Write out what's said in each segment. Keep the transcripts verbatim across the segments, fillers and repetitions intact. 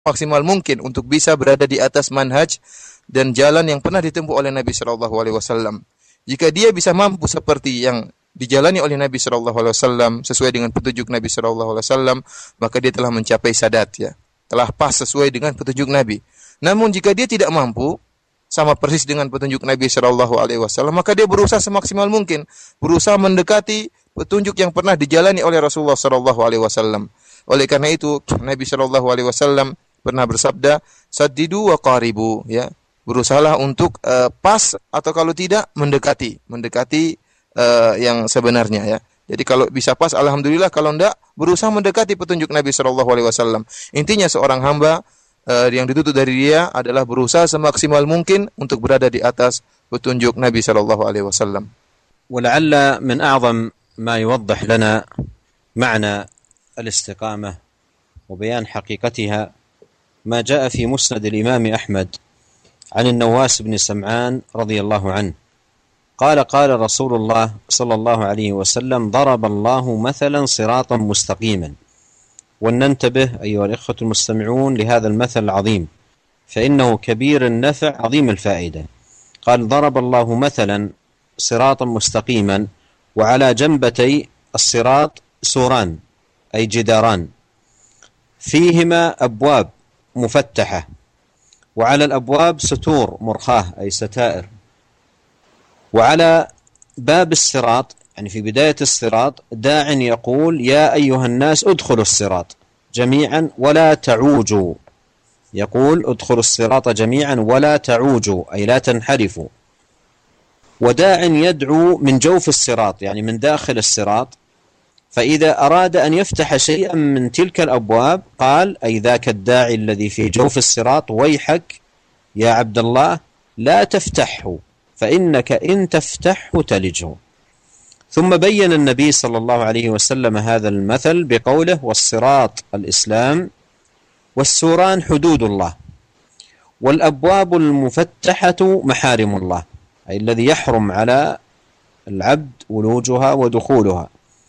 maksimal mungkin untuk bisa berada di atas manhaj dan jalan yang pernah ditempuh oleh Nabi Shallallahu Alaihi Wasallam. Jika dia bisa mampu seperti yang dijalani oleh Nabi Shallallahu Alaihi Wasallam sesuai dengan petunjuk Nabi Shallallahu Alaihi Wasallam, maka dia telah mencapai sadat, ya, telah pas sesuai dengan petunjuk Nabi. Namun jika dia tidak mampu sama persis dengan petunjuk Nabi Shallallahu Alaihi Wasallam, maka dia berusaha semaksimal mungkin, berusaha mendekati petunjuk yang pernah dijalani oleh Rasulullah Shallallahu Alaihi Wasallam. Oleh karena itu Nabi Shallallahu Alaihi Wasallam pernah bersabda, saddidu wa qaribu, ya, berusahalah untuk uh, pas atau kalau tidak mendekati, mendekati uh, yang sebenarnya, ya. Jadi kalau bisa pas alhamdulillah, kalau enggak berusaha mendekati petunjuk Nabi Shallallahu Alaihi Wasallam. Intinya seorang hamba uh, yang dituntut dari dia adalah berusaha semaksimal mungkin untuk berada di atas petunjuk Nabi Shallallahu Alaihi Wasallam. ولعل من أعظم ما يوضح لنا معنى الاستقامة وبيان حقيقتها ما جاء في مسند الإمام أحمد عن النواس بن سمعان رضي الله عنه قال قال رسول الله صلى الله عليه وسلم ضرب الله مثلا صراطا مستقيما. ولننتبه أيها الإخوة المستمعون لهذا المثل العظيم، فإنه كبير النفع عظيم الفائدة. قال ضرب الله مثلا صراطا مستقيما وعلى جنبتي الصراط سوران أي جداران فيهما أبواب مفتحة، وعلى الأبواب ستور مرخاة أي ستائر، وعلى باب الصراط يعني في بداية الصراط داع يقول يا أيها الناس ادخلوا الصراط جميعا ولا تعوجوا، يقول ادخلوا الصراط جميعا ولا تعوجوا أي لا تنحرفوا. وداع يدعو من جوف الصراط يعني من داخل الصراط، فإذا أراد أن يفتح شيئا من تلك الأبواب قال أي ذاك الداعي الذي في جوف الصراط ويحك يا عبد الله لا تفتحه فإنك إن تفتحه تلجه. ثم بين النبي صلى الله عليه وسلم هذا المثل بقوله والصراط الإسلام والسوران حدود الله والأبواب المفتحة محارم الله أي الذي يحرم على العبد ولوجها ودخولها.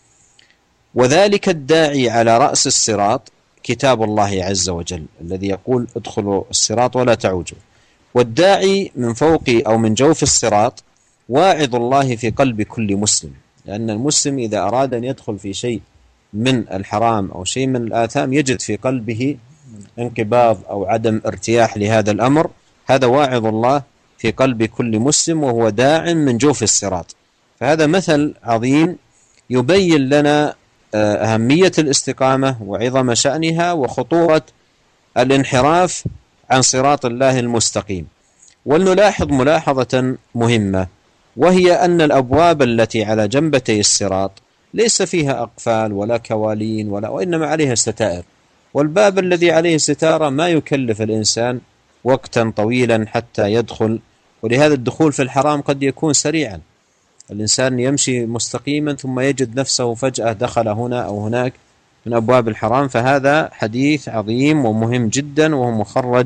وذلك الداعي على رأس الصراط كتاب الله عز وجل الذي يقول ادخلوا الصراط ولا تعوجوا، والداعي من فوق أو من جوف الصراط واعظ الله في قلب كل مسلم، لأن المسلم إذا أراد أن يدخل في شيء من الحرام أو شيء من الآثام يجد في قلبه انقباض أو عدم ارتياح لهذا الأمر، هذا واعظ الله في قلب كل مسلم وهو داع من جوف الصراط. فهذا مثل عظيم يبين لنا أهمية الاستقامة وعظم شأنها وخطورة الانحراف عن صراط الله المستقيم. ولنلاحظ ملاحظة مهمة، وهي أن الأبواب التي على جنبتي الصراط ليس فيها أقفال ولا كوالين ولا وإنما عليها ستائر، والباب الذي عليه ستارة ما يكلف الإنسان وقتا طويلا حتى يدخل، ولهذا الدخول في الحرام قد يكون سريعا، الإنسان يمشي مستقيما ثم يجد نفسه فجأة دخل هنا أو هناك من أبواب الحرام. فهذا حديث عظيم ومهم جدا وهو مخرج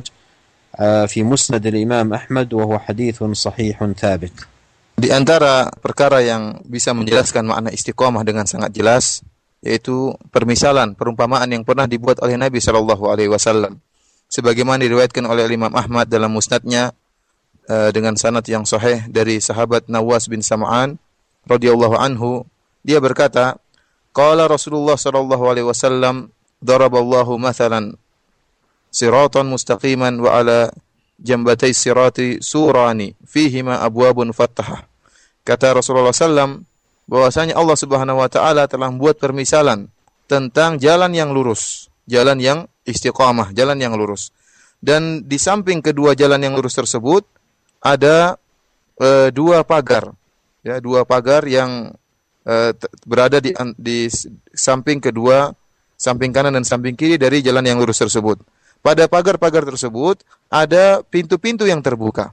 في مسند الإمام أحمد وهو حديث صحيح ثابت. Di antara perkara yang bisa menjelaskan makna istiqomah dengan sangat jelas yaitu permisalan, perumpamaan yang pernah dibuat oleh Nabi Shallallahu Alaihi Wasallam, sebagaimana diriwayatkan oleh Imam Ahmad dalam musnadnya dengan sanad yang sahih dari sahabat Nawas bin Sam'an radhiyallahu anhu, dia berkata, qala Rasulullah sallallahu alaihi wasallam daraballahu mathalan siratan mustaqiman wa ala jambatay sirati surani fihima abwabun fattahah. Kata Rasulullah sallallahu alaihi wasallam bahwasanya Allah Subhanahu wa taala telah membuat permisalan tentang jalan yang lurus, jalan yang istiqamah, jalan yang lurus. Dan di samping kedua jalan yang lurus tersebut ada e, dua pagar, ya, dua pagar yang e, t- berada di, di samping kedua, samping kanan dan samping kiri dari jalan yang lurus tersebut. Pada pagar-pagar tersebut ada pintu-pintu yang terbuka.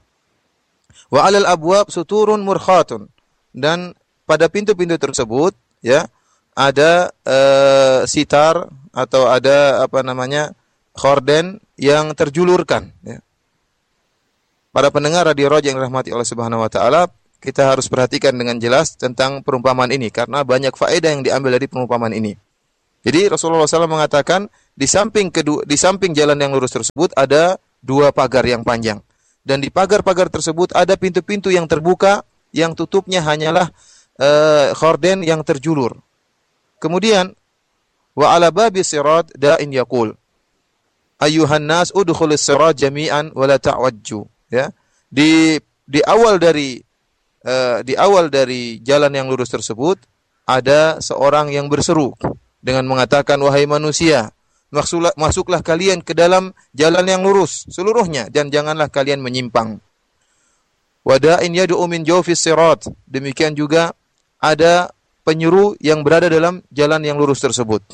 Wa 'alal abwab suturun murkhatun, dan pada pintu-pintu tersebut, ya, ada e, sitar atau ada apa namanya khorden yang terjulurkan, ya. Para pendengar radio Roja yang dirahmati Allah Subhanahu wa taala, kita harus perhatikan dengan jelas tentang perumpamaan ini karena banyak faedah yang diambil dari perumpamaan ini. Jadi Rasulullah shallallahu alaihi wasallam mengatakan di samping kedua, di samping jalan yang lurus tersebut ada dua pagar yang panjang. Dan di pagar-pagar tersebut ada pintu-pintu yang terbuka, yang tutupnya hanyalah uh, khorden yang terjulur. Kemudian wa ala babi sirat da'in yaqul ayyuhan nas udkhulis sirat jami'an wa la ta'wajju, ya. Di di awal dari uh, di awal dari jalan yang lurus tersebut ada seorang yang berseru dengan mengatakan, wahai manusia, masuklah, masuklah kalian ke dalam jalan yang lurus seluruhnya dan janganlah kalian menyimpang. Wada'in yad'u min jawfis sirat. Demikian juga ada penyeru yang berada dalam jalan yang lurus tersebut.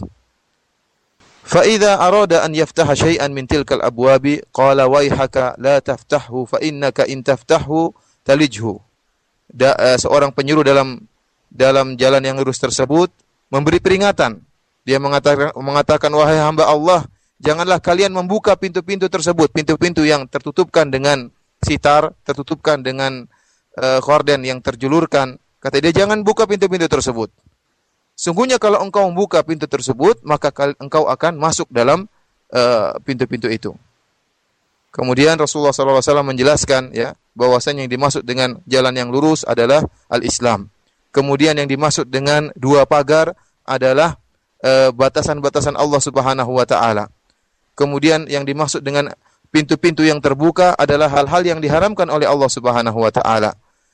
Fa idza arada an yaftaha syai'an min tilkal abwabi qala waihaka la taftahhu fa innaka in taftahhu talijhu. Da, uh, seorang penyeru dalam dalam jalan yang lurus tersebut memberi peringatan. Dia mengatakan, mengatakan wahai hamba Allah, janganlah kalian membuka pintu-pintu tersebut, pintu-pintu yang tertutupkan dengan sitar, tertutupkan dengan uh, khorden yang terjulurkan. Kata dia, jangan buka pintu-pintu tersebut. Sungguhnya kalau engkau membuka pintu tersebut, maka engkau akan masuk dalam uh, pintu-pintu itu. Kemudian Rasulullah shallallahu alaihi wasallam menjelaskan, ya, bahwasanya yang dimaksud dengan jalan yang lurus adalah al-Islam. Kemudian yang dimaksud dengan dua pagar adalah batasan-batasan Allah Subhanahu wa taala. Kemudian yang dimaksud dengan pintu-pintu yang terbuka adalah hal-hal yang diharamkan oleh Allah Subhanahu wa taala.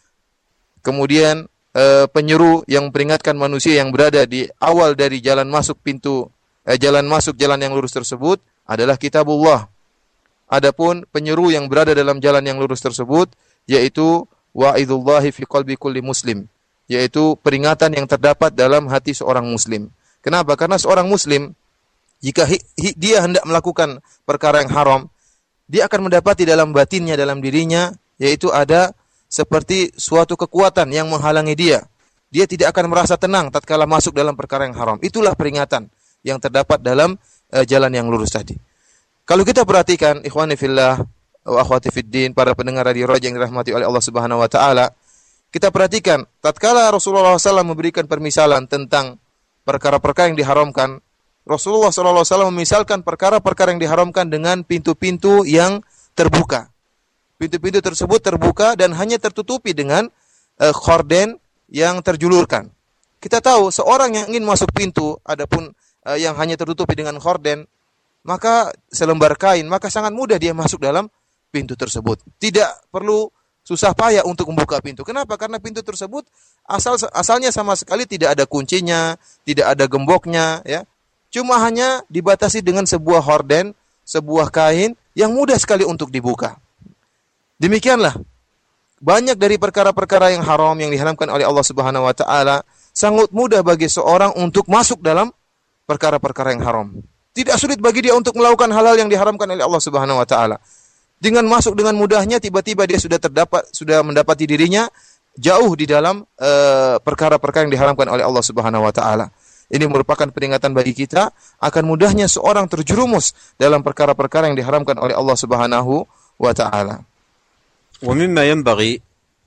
Kemudian eh, penyeru yang peringatkan manusia yang berada di awal dari jalan masuk pintu eh, jalan masuk jalan yang lurus tersebut adalah kitabullah. Adapun penyeru yang berada dalam jalan yang lurus tersebut yaitu wa'idullahi fi qalbi kulli muslim, yaitu peringatan yang terdapat dalam hati seorang muslim. Kenapa? Karena seorang muslim jika hi, hi, dia hendak melakukan perkara yang haram, dia akan mendapati dalam batinnya, dalam dirinya, yaitu ada seperti suatu kekuatan yang menghalangi dia. Dia tidak akan merasa tenang tatkala masuk dalam perkara yang haram. Itulah peringatan yang terdapat dalam uh, jalan yang lurus tadi. Kalau kita perhatikan, ikhwani fillah wa akhwati fiddin, para pendengar radio Raja yang dirahmati oleh Allah Subhanahu wa taala, kita perhatikan tatkala Rasulullah shallallahu alaihi wasallam memberikan permisalan tentang perkara-perkara yang diharamkan, Rasulullah shallallahu alaihi wasallam memisalkan perkara-perkara yang diharamkan dengan pintu-pintu yang terbuka. Pintu-pintu tersebut terbuka dan hanya tertutupi dengan uh, khorden yang terjulurkan. Kita tahu seorang yang ingin masuk pintu, adapun uh, yang hanya tertutupi dengan khorden, maka selembar kain, maka sangat mudah dia masuk dalam pintu tersebut. Tidak perlu susah payah untuk membuka pintu. Kenapa? Karena pintu tersebut asal asalnya sama sekali tidak ada kuncinya, tidak ada gemboknya, ya. Cuma hanya dibatasi dengan sebuah horden, sebuah kain yang mudah sekali untuk dibuka. Demikianlah banyak dari perkara-perkara yang haram yang diharamkan oleh Allah Subhanahu wa taala, sangat mudah bagi seorang untuk masuk dalam perkara-perkara yang haram. Tidak sulit bagi dia untuk melakukan hal-hal yang diharamkan oleh Allah Subhanahu wa taala. Dengan masuk dengan mudahnya, tiba-tiba dia sudah terdapat, sudah mendapati dirinya jauh di dalam uh, perkara-perkara yang diharamkan oleh Allah Subhanahu wa taala. Ini merupakan peringatan bagi kita akan mudahnya seorang terjerumus dalam perkara-perkara yang diharamkan oleh Allah Subhanahu wa taala. ومما ينبغي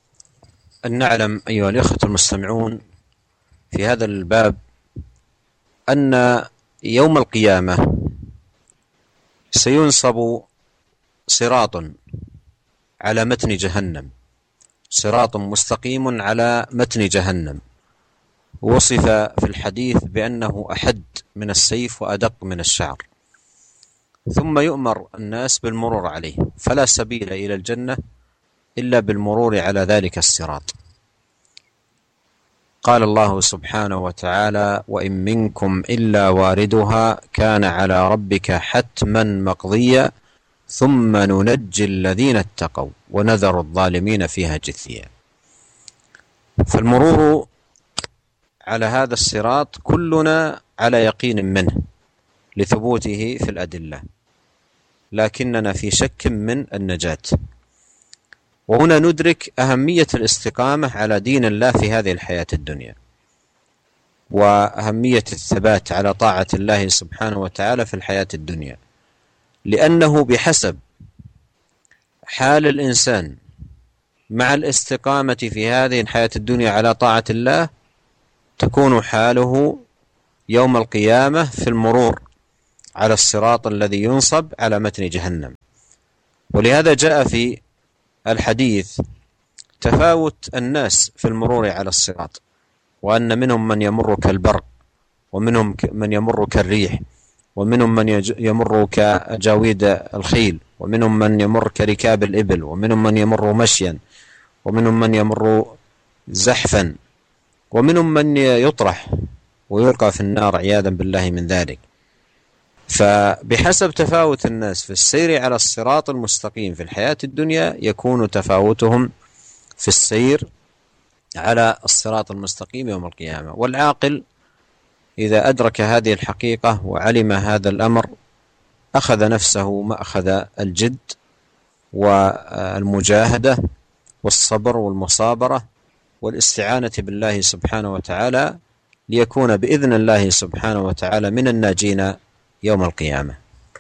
أن نعلم أيها الإخوة المستمعون في هذا الباب أن يوم القيامة سينصب صراط على متن جهنم، صراط مستقيم على متن جهنم، وصف في الحديث بأنه أحد من السيف وأدق من الشعر، ثم يؤمر الناس بالمرور عليه، فلا سبيل إلى الجنة إلا بالمرور على ذلك الصراط. قال الله سبحانه وتعالى: وإن منكم إلا واردها كان على ربك حتما مقضيا ثم ننجي الذين اتقوا ونذر الظالمين فيها جثيا. فالمرور على هذا الصراط كلنا على يقين منه لثبوته في الأدلة، لكننا في شك من النجاة. وهنا ندرك أهمية الاستقامة على دين الله في هذه الحياة الدنيا، وأهمية الثبات على طاعة الله سبحانه وتعالى في الحياة الدنيا، لأنه بحسب حال الإنسان مع الاستقامة في هذه الحياة الدنيا على طاعة الله تكون حاله يوم القيامة في المرور على الصراط الذي ينصب على متن جهنم. ولهذا جاء في الحديث تفاوت الناس في المرور على الصراط، وأن منهم من يمر كالبرق، ومنهم من يمر كالريح، ومنهم من يمر كأجاويد الخيل، ومنهم من يمر كركاب الإبل، ومنهم من يمر مشيا، ومنهم من يمر زحفا، ومنهم من يطرح ويلقى في النار عياذا بالله من ذلك. فبحسب تفاوت الناس في السير على الصراط المستقيم في الحياة الدنيا يكون تفاوتهم في السير على الصراط المستقيم يوم القيامة. والعاقل إذا أدرك هذه الحقيقة وعلم هذا الأمر أخذ نفسه مأخذ الجد والمجاهدة والصبر والمصابرة والاستعانة بالله سبحانه وتعالى ليكون بإذن الله سبحانه وتعالى من الناجين يوم القيامة.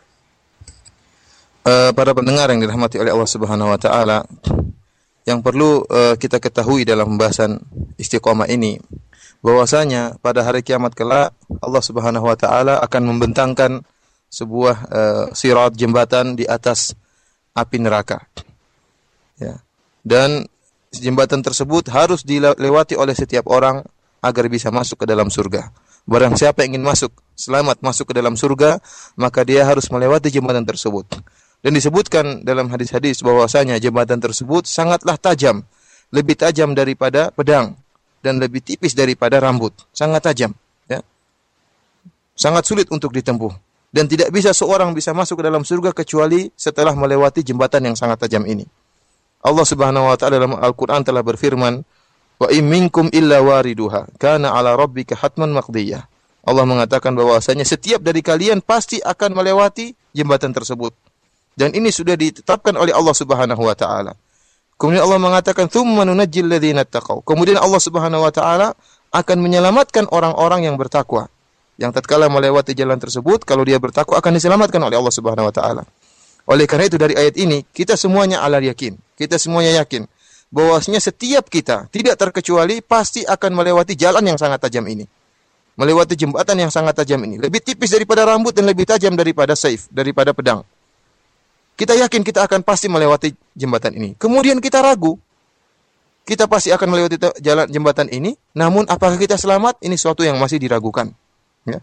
Uh, para pendengar yang dirahmati oleh Allah Subhanahu wa taala, yang perlu uh, kita ketahui dalam pembahasan istiqomah ini bahwasanya pada hari kiamat kelak Allah Subhanahu wa taala akan membentangkan sebuah uh, sirat jembatan di atas api neraka. Ya. Dan jembatan tersebut harus dilewati oleh setiap orang agar bisa masuk ke dalam surga. Barang siapa yang ingin masuk, selamat masuk ke dalam surga, maka dia harus melewati jembatan tersebut. Dan disebutkan dalam hadis-hadis bahwasanya jembatan tersebut sangatlah tajam, lebih tajam daripada pedang dan lebih tipis daripada rambut, sangat tajam, ya. Sangat sulit untuk ditempuh dan tidak bisa seorang bisa masuk ke dalam surga kecuali setelah melewati jembatan yang sangat tajam ini. Allah Subhanahu wa taala dalam Al-Qur'an telah berfirman, "Wa in minkum illa wariduha, kana 'ala rabbika hatman maqdiyah." Allah mengatakan bahwasanya setiap dari kalian pasti akan melewati jembatan tersebut. Dan ini sudah ditetapkan oleh Allah Subhanahu wa taala. Kemudian Allah mengatakan, "Tsumma nunajjil ladzina taqaw." Kemudian Allah Subhanahu wa taala akan menyelamatkan orang-orang yang bertakwa. Yang tatkala melewati jalan tersebut, kalau dia bertakwa akan diselamatkan oleh Allah Subhanahu wa taala. Oleh karena itu dari ayat ini kita semuanya ala yakin. Kita semuanya yakin bahwasanya setiap kita tidak terkecuali pasti akan melewati jalan yang sangat tajam ini. Melewati jembatan yang sangat tajam ini. Lebih tipis daripada rambut dan lebih tajam daripada saif, daripada pedang. Kita yakin kita akan pasti melewati jembatan ini. Kemudian kita ragu. Kita pasti akan melewati jalan jembatan ini, namun apakah kita selamat? Ini suatu yang masih diragukan. Ya.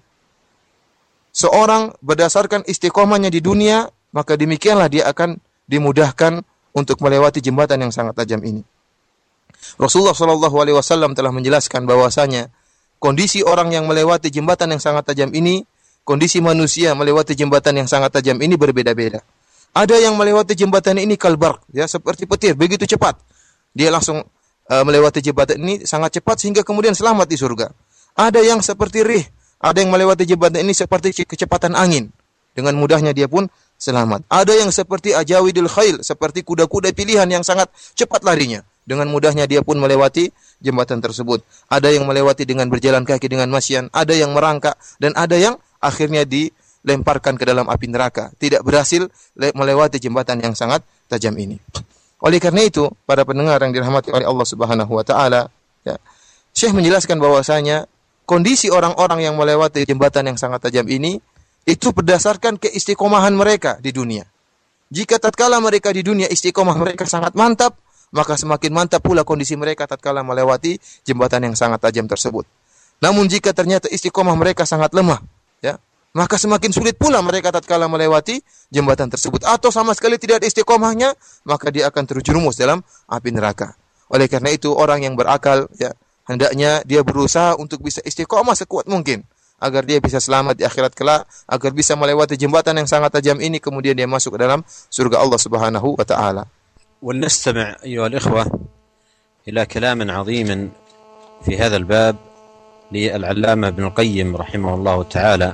Seorang berdasarkan istiqomahnya di dunia, maka demikianlah dia akan dimudahkan untuk melewati jembatan yang sangat tajam ini. Rasulullah shallallahu alaihi wasallam telah menjelaskan bahwasanya kondisi orang yang melewati jembatan yang sangat tajam ini, kondisi manusia melewati jembatan yang sangat tajam ini berbeda-beda. Ada yang melewati jembatan ini kalbar, ya, seperti petir, begitu cepat. Dia langsung uh, melewati jembatan ini sangat cepat sehingga kemudian selamat di surga. Ada yang seperti rih, ada yang melewati jembatan ini seperti kecepatan angin. Dengan mudahnya dia pun selamat. Ada yang seperti ajawidul khail, seperti kuda-kuda pilihan yang sangat cepat larinya. Dengan mudahnya dia pun melewati jembatan tersebut. Ada yang melewati dengan berjalan kaki dengan masyan, ada yang merangkak, dan ada yang akhirnya dilemparkan ke dalam api neraka. Tidak berhasil melewati jembatan yang sangat tajam ini. Oleh karena itu, para pendengar yang dirahmati oleh Allah Subhanahu wa taala, ya, Syekh menjelaskan bahwasanya kondisi orang-orang yang melewati jembatan yang sangat tajam ini itu berdasarkan keistiqomahan mereka di dunia. Jika tatkala mereka di dunia istiqomah mereka sangat mantap, maka semakin mantap pula kondisi mereka tatkala melewati jembatan yang sangat tajam tersebut. Namun jika ternyata istiqomah mereka sangat lemah, ya, maka semakin sulit pula mereka tatkala melewati jembatan tersebut. Atau sama sekali tidak ada istiqomahnya, maka dia akan terjerumus dalam api neraka. Oleh karena itu orang yang berakal, ya, hendaknya dia berusaha untuk bisa istiqomah sekuat mungkin agar dia bisa selamat di akhirat kelak, agar bisa melewati jembatan yang sangat tajam ini, kemudian dia masuk ke dalam surga Allah Subhanahu wa taala. ولنستمع أيها الإخوة إلى كلام عظيم في هذا الباب للعلامة ابن القيم رحمه الله تعالى،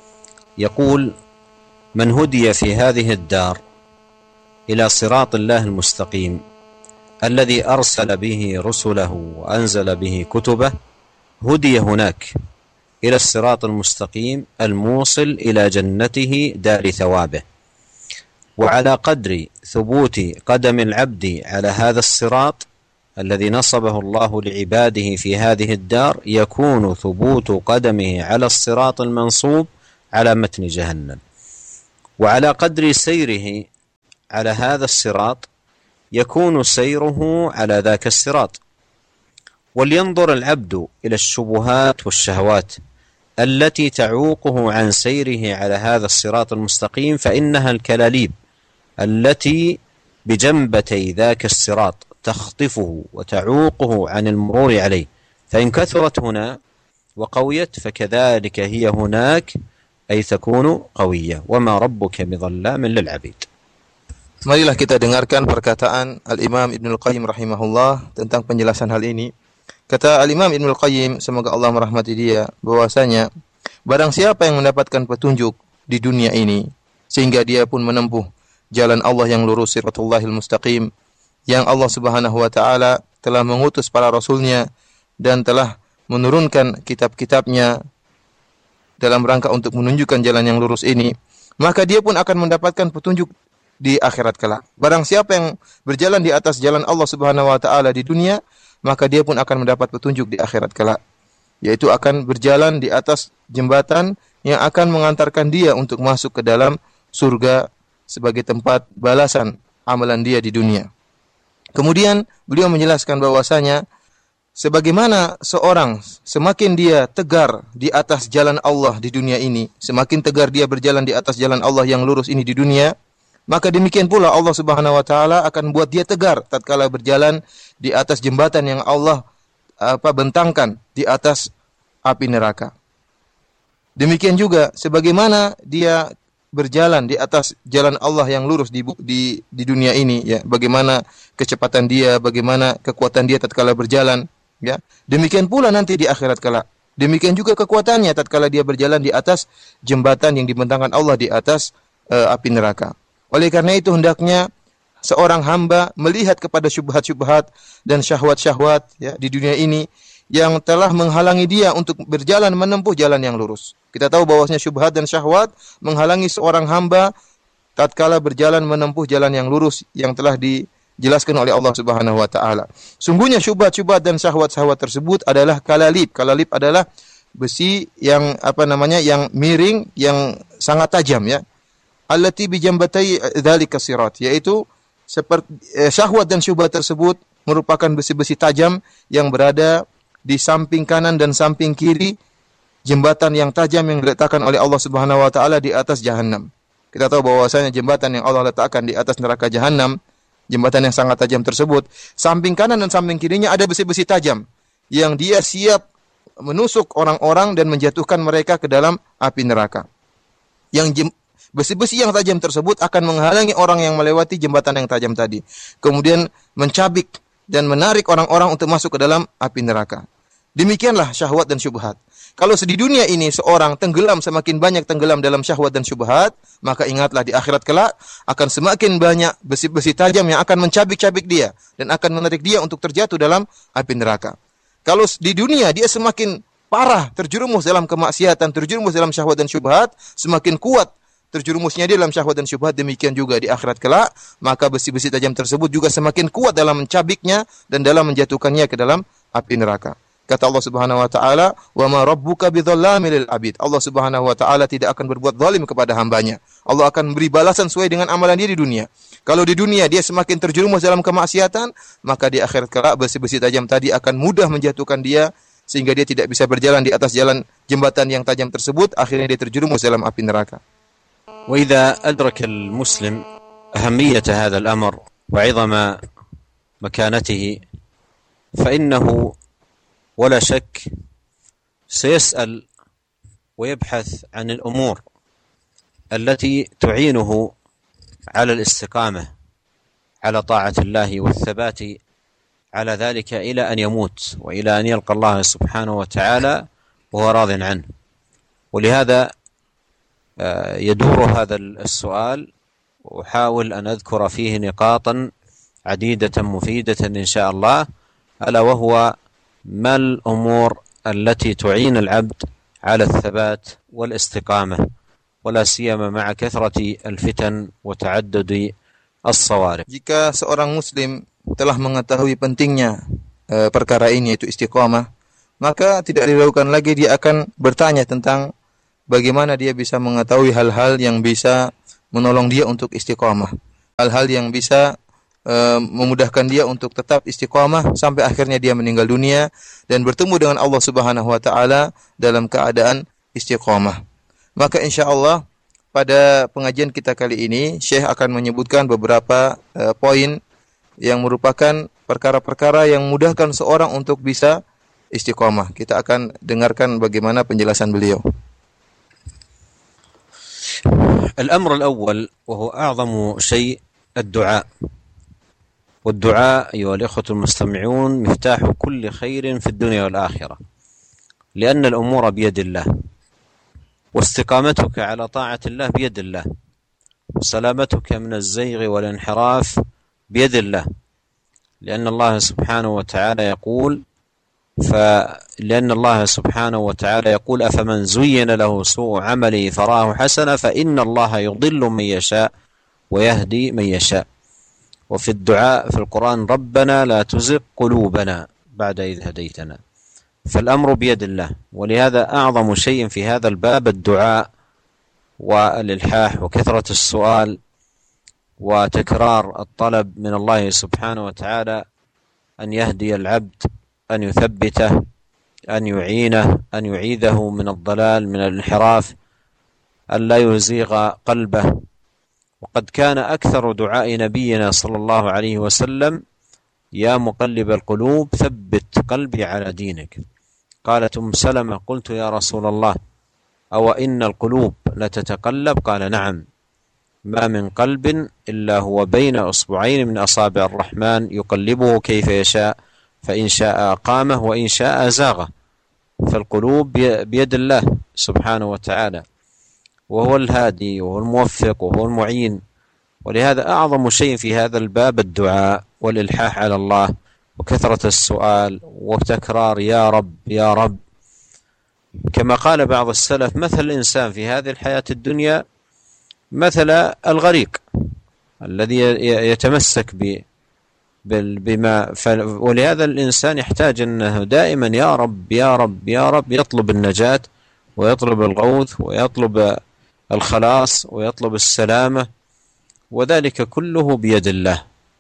يقول: من هدي في هذه الدار إلى صراط الله المستقيم الذي أرسل به رسله وأنزل به كتبه، هدي هناك إلى الصراط المستقيم الموصل إلى جنته دار ثوابه. وعلى قدر ثبوت قدم العبد على هذا الصراط الذي نصبه الله لعباده في هذه الدار، يكون ثبوت قدمه على الصراط المنصوب على متن جهنم. وعلى قدر سيره على هذا الصراط يكون سيره على ذاك الصراط. ولينظر العبد إلى الشبهات والشهوات التي تعوقه عن سيره على هذا الصراط المستقيم، فإنها الكلاليب التي بجنبتي ذاك الصراط تخطفه وتعوقه عن المرور عليه، فإن كثرت هنا وقويت فكذلك هي هناك، أي تكون قوية. وما ربك بظلام للعبيد. Marilah kita dengarkan perkataan Al-Imam Ibnul Qayyim rahimahullah tentang penjelasan hal ini. Kata Al-Imam Ibnul Qayyim, semoga Allah merahmati dia, bahwasanya barang siapa yang mendapatkan petunjuk di dunia ini sehingga dia pun menempuh jalan Allah yang lurus, siratullahil mustaqim, yang Allah Subhanahu wa taala telah mengutus para rasulnya dan telah menurunkan kitab-kitabnya dalam rangka untuk menunjukkan jalan yang lurus ini, maka dia pun akan mendapatkan petunjuk di akhirat kelak. Barang siapa yang berjalan di atas jalan Allah Subhanahu wa taala di dunia, maka dia pun akan mendapat petunjuk di akhirat kelak, yaitu akan berjalan di atas jembatan yang akan mengantarkan dia untuk masuk ke dalam surga sebagai tempat balasan amalan dia di dunia. Kemudian beliau menjelaskan bahwasanya sebagaimana seorang semakin dia tegar di atas jalan Allah di dunia ini, semakin tegar dia berjalan di atas jalan Allah yang lurus ini di dunia, maka demikian pula Allah Subhanahu wa taala akan buat dia tegar tatkala berjalan di atas jembatan yang Allah apa bentangkan di atas api neraka. Demikian juga sebagaimana dia berjalan di atas jalan Allah yang lurus di di di dunia ini, ya, bagaimana kecepatan dia, bagaimana kekuatan dia tatkala berjalan, ya. Demikian pula nanti di akhirat kelak. Demikian juga kekuatannya tatkala dia berjalan di atas jembatan yang dibentangkan Allah di atas uh, api neraka. Oleh karena itu hendaknya seorang hamba melihat kepada syubhat-syubhat dan syahwat-syahwat, ya, di dunia ini yang telah menghalangi dia untuk berjalan menempuh jalan yang lurus. Kita tahu bahwasanya syubhat dan syahwat menghalangi seorang hamba tatkala berjalan menempuh jalan yang lurus yang telah dijelaskan oleh Allah Subhanahu wa taala. Sungguhnya syubhat-syubhat dan syahwat-syahwat tersebut adalah kalalib. Kalalib adalah besi yang apa namanya yang miring, yang sangat tajam, ya. Allati bi jambatai dzalika sirat, yaitu seperti eh, syahwat dan syubhat tersebut merupakan besi-besi tajam yang berada di samping kanan dan samping kiri jembatan yang tajam yang diletakkan oleh Allah Subhanahu wa taala di atas Jahannam. Kita tahu bahwasanya jembatan yang Allah letakkan di atas neraka Jahannam, jembatan yang sangat tajam tersebut, samping kanan dan samping kirinya ada besi-besi tajam yang dia siap menusuk orang-orang dan menjatuhkan mereka ke dalam api neraka. Yang besi-besi yang tajam tersebut akan menghalangi orang yang melewati jembatan yang tajam tadi. Kemudian mencabik dan menarik orang-orang untuk masuk ke dalam api neraka. Demikianlah syahwat dan syubhat. Kalau di dunia ini seorang tenggelam, semakin banyak tenggelam dalam syahwat dan syubhat, maka ingatlah di akhirat kelak akan semakin banyak besi-besi tajam yang akan mencabik-cabik dia dan akan menarik dia untuk terjatuh dalam api neraka. Kalau di dunia dia semakin parah terjerumus dalam kemaksiatan, terjerumus dalam syahwat dan syubhat, semakin kuat terjerumusnya dia dalam syahwat dan syubhat, demikian juga di akhirat kelak, maka besi-besi tajam tersebut juga semakin kuat dalam mencabiknya dan dalam menjatuhkannya ke dalam api neraka. Kata Allah Subhanahu wa taala, "Wa ma rabbuka bidzallamin lil abid." Allah Subhanahu wa taala tidak akan berbuat zalim kepada hambanya. Allah akan beri balasan sesuai dengan amalan dia di dunia. Kalau di dunia dia semakin terjerumus dalam kemaksiatan, maka di akhirat kelak besi-besi tajam tadi akan mudah menjatuhkan dia sehingga dia tidak bisa berjalan di atas jalan jembatan yang tajam tersebut, akhirnya dia terjerumus dalam api neraka. وإذا أدرك المسلم أهمية هذا الأمر وعظم مكانته فإنه ولا شك سيسأل ويبحث عن الأمور التي تعينه على الاستقامة على طاعة الله والثبات على ذلك إلى أن يموت وإلى أن يلقى الله سبحانه وتعالى وهو راض عنه. ولهذا يدور هذا السؤال وأحاول أن أذكر فيه نقاطا عديدة مفيدة إن شاء الله، ألا وهو ما الأمور التي تعين العبد على الثبات والاستقامة ولا سيما مع كثرة الفتن وتعدد الصوارم. Jika seorang muslim telah mengetahui pentingnya e, perkara ini, yaitu istiqamah, maka tidak diragukan lagi dia akan bertanya tentang bagaimana dia bisa mengetahui hal-hal yang bisa menolong dia untuk istiqamah, hal-hal yang bisa uh, memudahkan dia untuk tetap istiqamah sampai akhirnya dia meninggal dunia dan bertemu dengan Allah Subhanahu wa taala dalam keadaan istiqamah. Maka insyaallah pada pengajian kita kali ini Syekh akan menyebutkan beberapa uh, poin yang merupakan perkara-perkara yang memudahkan seorang untuk bisa istiqamah. Kita akan dengarkan bagaimana penjelasan beliau. الأمر الأول وهو أعظم شيء الدعاء، والدعاء أيها الإخوة المستمعون مفتاح كل خير في الدنيا والآخرة، لأن الأمور بيد الله، واستقامتك على طاعة الله بيد الله، وسلامتك من الزيغ والانحراف بيد الله، لأن الله سبحانه وتعالى يقول فلأن الله سبحانه وتعالى يقول أفمن زين له سوء عمله فراه حسنا فإن الله يضل من يشاء ويهدي من يشاء. وفي الدعاء في القرآن ربنا لا تزغ قلوبنا بعد إذ هديتنا، فالأمر بيد الله. ولهذا أعظم شيء في هذا الباب الدعاء والإلحاح وكثرة السؤال وتكرار الطلب من الله سبحانه وتعالى أن يهدي العبد، أن يثبته، أن يعينه، أن يعيذه من الضلال من الانحراف، أن لا يزيغ قلبه. وقد كان أكثر دعاء نبينا صلى الله عليه وسلم يا مقلب القلوب ثبت قلبي على دينك. قالت أم سلمة قلت يا رسول الله أو إن القلوب لتتقلب؟ قال نعم، ما من قلب إلا هو بين أصبعين من أصابع الرحمن يقلبه كيف يشاء، فإن شاء أقامه وإن شاء أزاغه. فالقلوب بيد الله سبحانه وتعالى، وهو الهادي وهو الموفق وهو المعين. ولهذا أعظم شيء في هذا الباب الدعاء والإلحاح على الله وكثرة السؤال وتكرار يا رب يا رب. كما قال بعض السلف مثل الإنسان في هذه الحياة الدنيا مثل الغريق الذي يتمسك ب بما ولهذا الإنسان يحتاج أنه دائما يا رب يا رب يا رب، يطلب النجاة ويطلب الغوث ويطلب الخلاص ويطلب السلامة، وذلك كله بيد الله.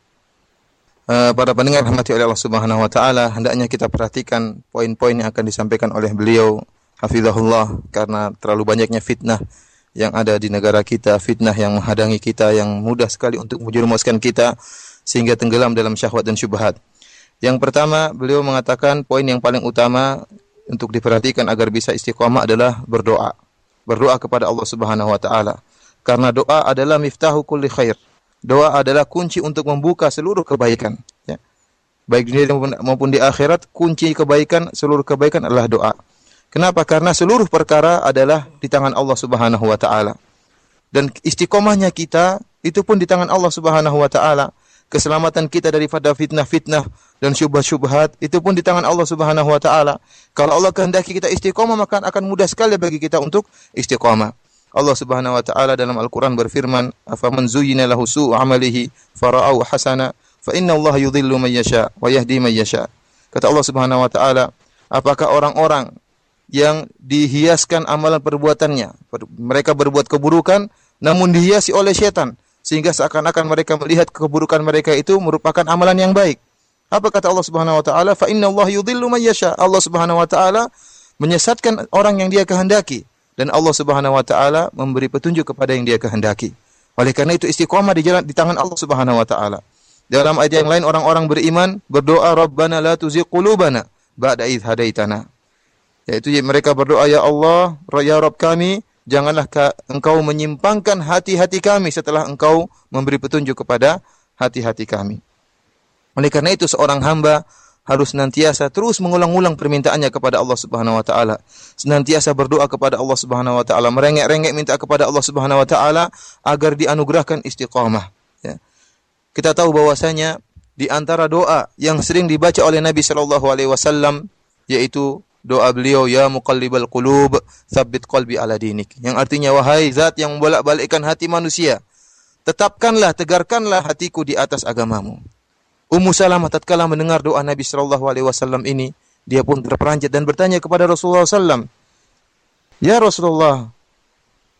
Uh, para pendengar rahmati oleh Allah Subhanahu wa taala, hendaknya kita perhatikan poin-poin yang akan disampaikan oleh beliau hafizahullah, karena terlalu banyaknya fitnah yang ada di negara kita, fitnah yang menghadangi kita, yang mudah sekali untuk menjerumuskan kita sehingga tenggelam dalam syahwat dan syubhat. Yang pertama, beliau mengatakan poin yang paling utama untuk diperhatikan agar bisa istiqamah adalah berdoa. Berdoa kepada Allah Subhanahu wa taala. Karena doa adalah miftahu kulli khair. Doa adalah kunci untuk membuka seluruh kebaikan, ya. Baik di dunia maupun di akhirat, kunci kebaikan, seluruh kebaikan adalah doa. Kenapa? Karena seluruh perkara adalah di tangan Allah Subhanahu wa taala. Dan istiqomahnya kita itu pun di tangan Allah Subhanahu wa taala. Keselamatan kita daripada fitnah-fitnah dan syubhat-syubhat itu pun di tangan Allah Subhanahu wa taala. Kalau Allah kehendaki kita istiqomah, maka akan mudah sekali bagi kita untuk istiqomah. Allah Subhanahu wa taala dalam Al-Qur'an berfirman, "Afaman zuyyina lahu su'u 'amalihi fara'ahu hasana, fa inna Allah yudhillu man yasha wa yahdi man yasha." Kata Allah Subhanahu wa taala, apakah orang-orang yang dihiaskan amalan perbuatannya, mereka berbuat keburukan namun dihiasi oleh setan, sehingga seakan-akan mereka melihat keburukan mereka itu merupakan amalan yang baik. Apa kata Allah Subhanahu wa taala? Fa inna Allah yudhillu man yasha. Allah Subhanahu wa taala menyesatkan orang yang Dia kehendaki, dan Allah Subhanahu wa taala memberi petunjuk kepada yang Dia kehendaki. Oleh karena itu istiqamah di jalan di tangan Allah Subhanahu wa taala. Dalam ayat yang lain orang-orang beriman berdoa, Rabbana la tuzigh qulubana ba'da idh hadaitana. Yaitu mereka berdoa, ya Allah, ya Rabb kami, janganlah Engkau menyimpangkan hati-hati kami setelah Engkau memberi petunjuk kepada hati-hati kami. Oleh karena itu seorang hamba harus senantiasa terus mengulang-ulang permintaannya kepada Allah Subhanahu wa taala. Senantiasa berdoa kepada Allah Subhanahu wa taala, merengek-rengek minta kepada Allah Subhanahu wa taala agar dianugerahkan istiqamah, ya. Kita tahu bahwasanya di antara doa yang sering dibaca oleh Nabi sallallahu alaihi wasallam yaitu doa beliau, ya muqallibal qulub, tsabbit qalbi ala dinik. Yang artinya, wahai zat yang membolak-balikkan hati manusia, tetapkanlah, tegarkanlah hatiku di atas agamamu. Ummu Salamah tatkala mendengar doa Nabi sallallahu alaihi wasallam ini, dia pun terperanjat dan bertanya kepada Rasulullah sallallahu alaihi wasallam, ya Rasulullah,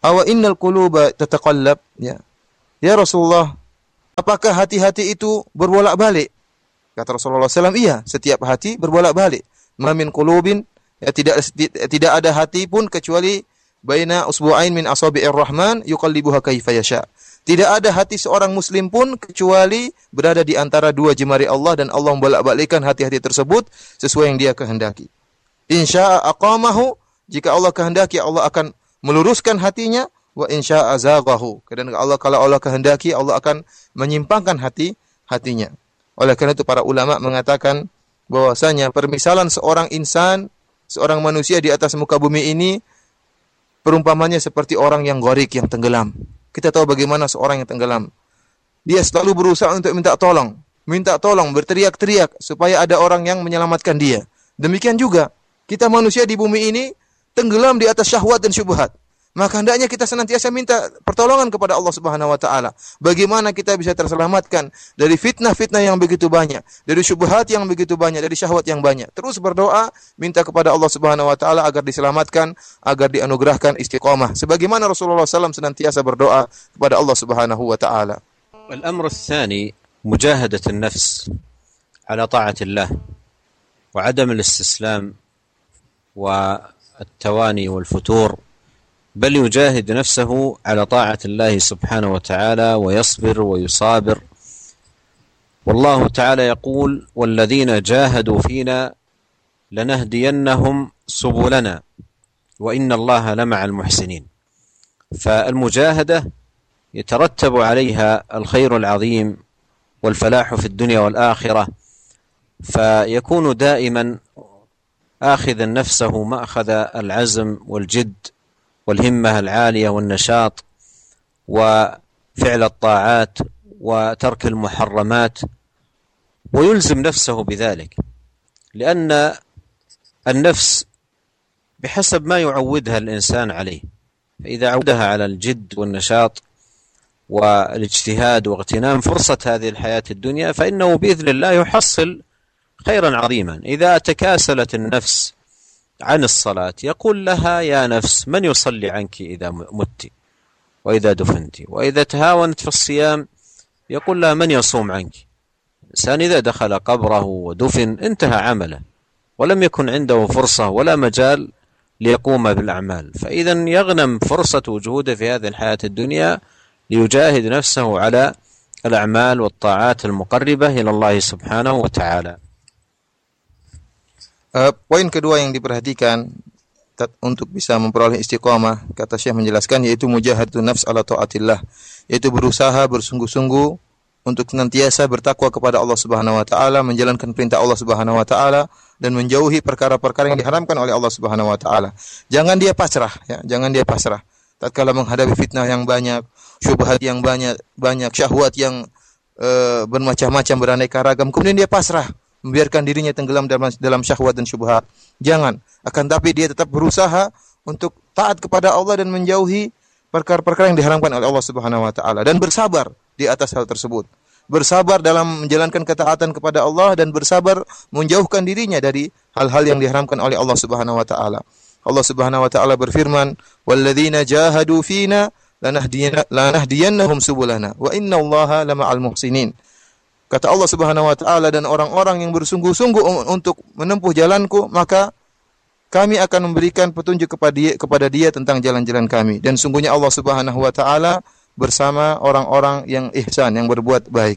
Awa innal quluba tataqallab, ya. Ya Rasulullah, apakah hati-hati itu berbolak-balik? Kata Rasulullah sallallahu alaihi wasallam, iya, setiap hati berbolak-balik. Ma min qulubin, ya, tidak tidak ada hati pun kecuali baina usbu'ain min asabi'ir rahman yuqallibuha kaifa yasha. Tidak ada hati seorang muslim pun kecuali berada di antara dua jemari Allah, dan Allah membolak-balikkan hati-hati tersebut sesuai yang Dia kehendaki. Insya'a aqamahu, jika Allah kehendaki Allah akan meluruskan hatinya, wa insya'a zaghahu, dan Allah kalau Allah kehendaki Allah akan menyimpangkan hati hatinya. Oleh karena itu para ulama mengatakan bahwasanya permisalan seorang insan, seorang manusia di atas muka bumi ini perumpamannya seperti orang yang gharik, yang tenggelam. Kita tahu bagaimana seorang yang tenggelam. Dia selalu berusaha untuk minta tolong, minta tolong, berteriak-teriak supaya ada orang yang menyelamatkan dia. Demikian juga kita manusia di bumi ini tenggelam di atas syahwat dan syubhat. Maka hendaknya kita senantiasa minta pertolongan kepada Allah Subhanahu wa taala. Bagaimana kita bisa terselamatkan dari fitnah-fitnah yang begitu banyak, dari syubhat yang begitu banyak, dari syahwat yang banyak. Terus berdoa, minta kepada Allah Subhanahu wa taala agar diselamatkan, agar dianugerahkan istiqamah. Sebagaimana Rasulullah sallallahu alaihi wasallam senantiasa berdoa kepada Allah Subhanahu wa taala. الأمر الثاني مجاهدة النفس على طاعة الله وعدم الاستسلام والتواني والفتور، بل يجاهد نفسه على طاعة الله سبحانه وتعالى ويصبر ويصابر. والله تعالى يقول: والذين جاهدوا فينا لنهدينهم سبلنا وإن الله لمع المحسنين. فالمجاهدة يترتب عليها الخير العظيم والفلاح في الدنيا والآخرة، فيكون دائما آخذا نفسه مأخذ العزم والجد والهمة العالية والنشاط وفعل الطاعات وترك المحرمات، ويلزم نفسه بذلك، لأن النفس بحسب ما يعودها الإنسان عليه، فإذا عودها على الجد والنشاط والاجتهاد واغتنام فرصة هذه الحياة الدنيا فإنه بإذن الله يحصل خيرا عظيما. إذا تكاسلت النفس عن الصلاة يقول لها: يا نفس من يصلي عنك إذا مت وإذا دفنت. وإذا تهاونت في الصيام يقول لها: من يصوم عنك. الإنسان إذا دخل قبره ودفن انتهى عمله ولم يكن عنده فرصة ولا مجال ليقوم بالأعمال، فإذا يغنم فرصة وجوده في هذه الحياة الدنيا ليجاهد نفسه على الأعمال والطاعات المقربة إلى الله سبحانه وتعالى. Uh, poin kedua yang diperhatikan untuk bisa memperoleh istiqamah, kata Syekh menjelaskan, yaitu mujahadatun nafs ala taatillah, yaitu berusaha bersungguh-sungguh untuk senantiasa bertakwa kepada Allah Subhanahu wa taala, menjalankan perintah Allah Subhanahu wa taala dan menjauhi perkara-perkara yang diharamkan oleh Allah Subhanahu wa taala. Jangan dia pasrah, ya, jangan dia pasrah. Tatkala menghadapi fitnah yang banyak, syubhat yang banyak, banyak syahwat yang uh, bermacam-macam, beraneka ragam, kemudian dia pasrah, membiarkan dirinya tenggelam dalam, dalam syahwat dan syubhat. Jangan. Akan tapi dia tetap berusaha untuk taat kepada Allah dan menjauhi perkara-perkara yang diharamkan oleh Allah Subhanahu wa taala, dan bersabar di atas hal tersebut. Bersabar dalam menjalankan ketaatan kepada Allah dan bersabar menjauhkan dirinya dari hal-hal yang diharamkan oleh Allah Subhanahu wa taala. Allah Subhanahu wa taala berfirman, "Walladzina jahadu fina lanahdiyannahum subulana wa innallaha lama'al muhsinin." Kata Allah Subhanahu wa taala, dan orang-orang yang bersungguh-sungguh untuk menempuh jalanku, maka kami akan memberikan petunjuk kepada dia, kepada dia tentang jalan-jalan kami. Dan sungguhnya Allah Subhanahu wa taala bersama orang-orang yang ihsan, yang berbuat baik.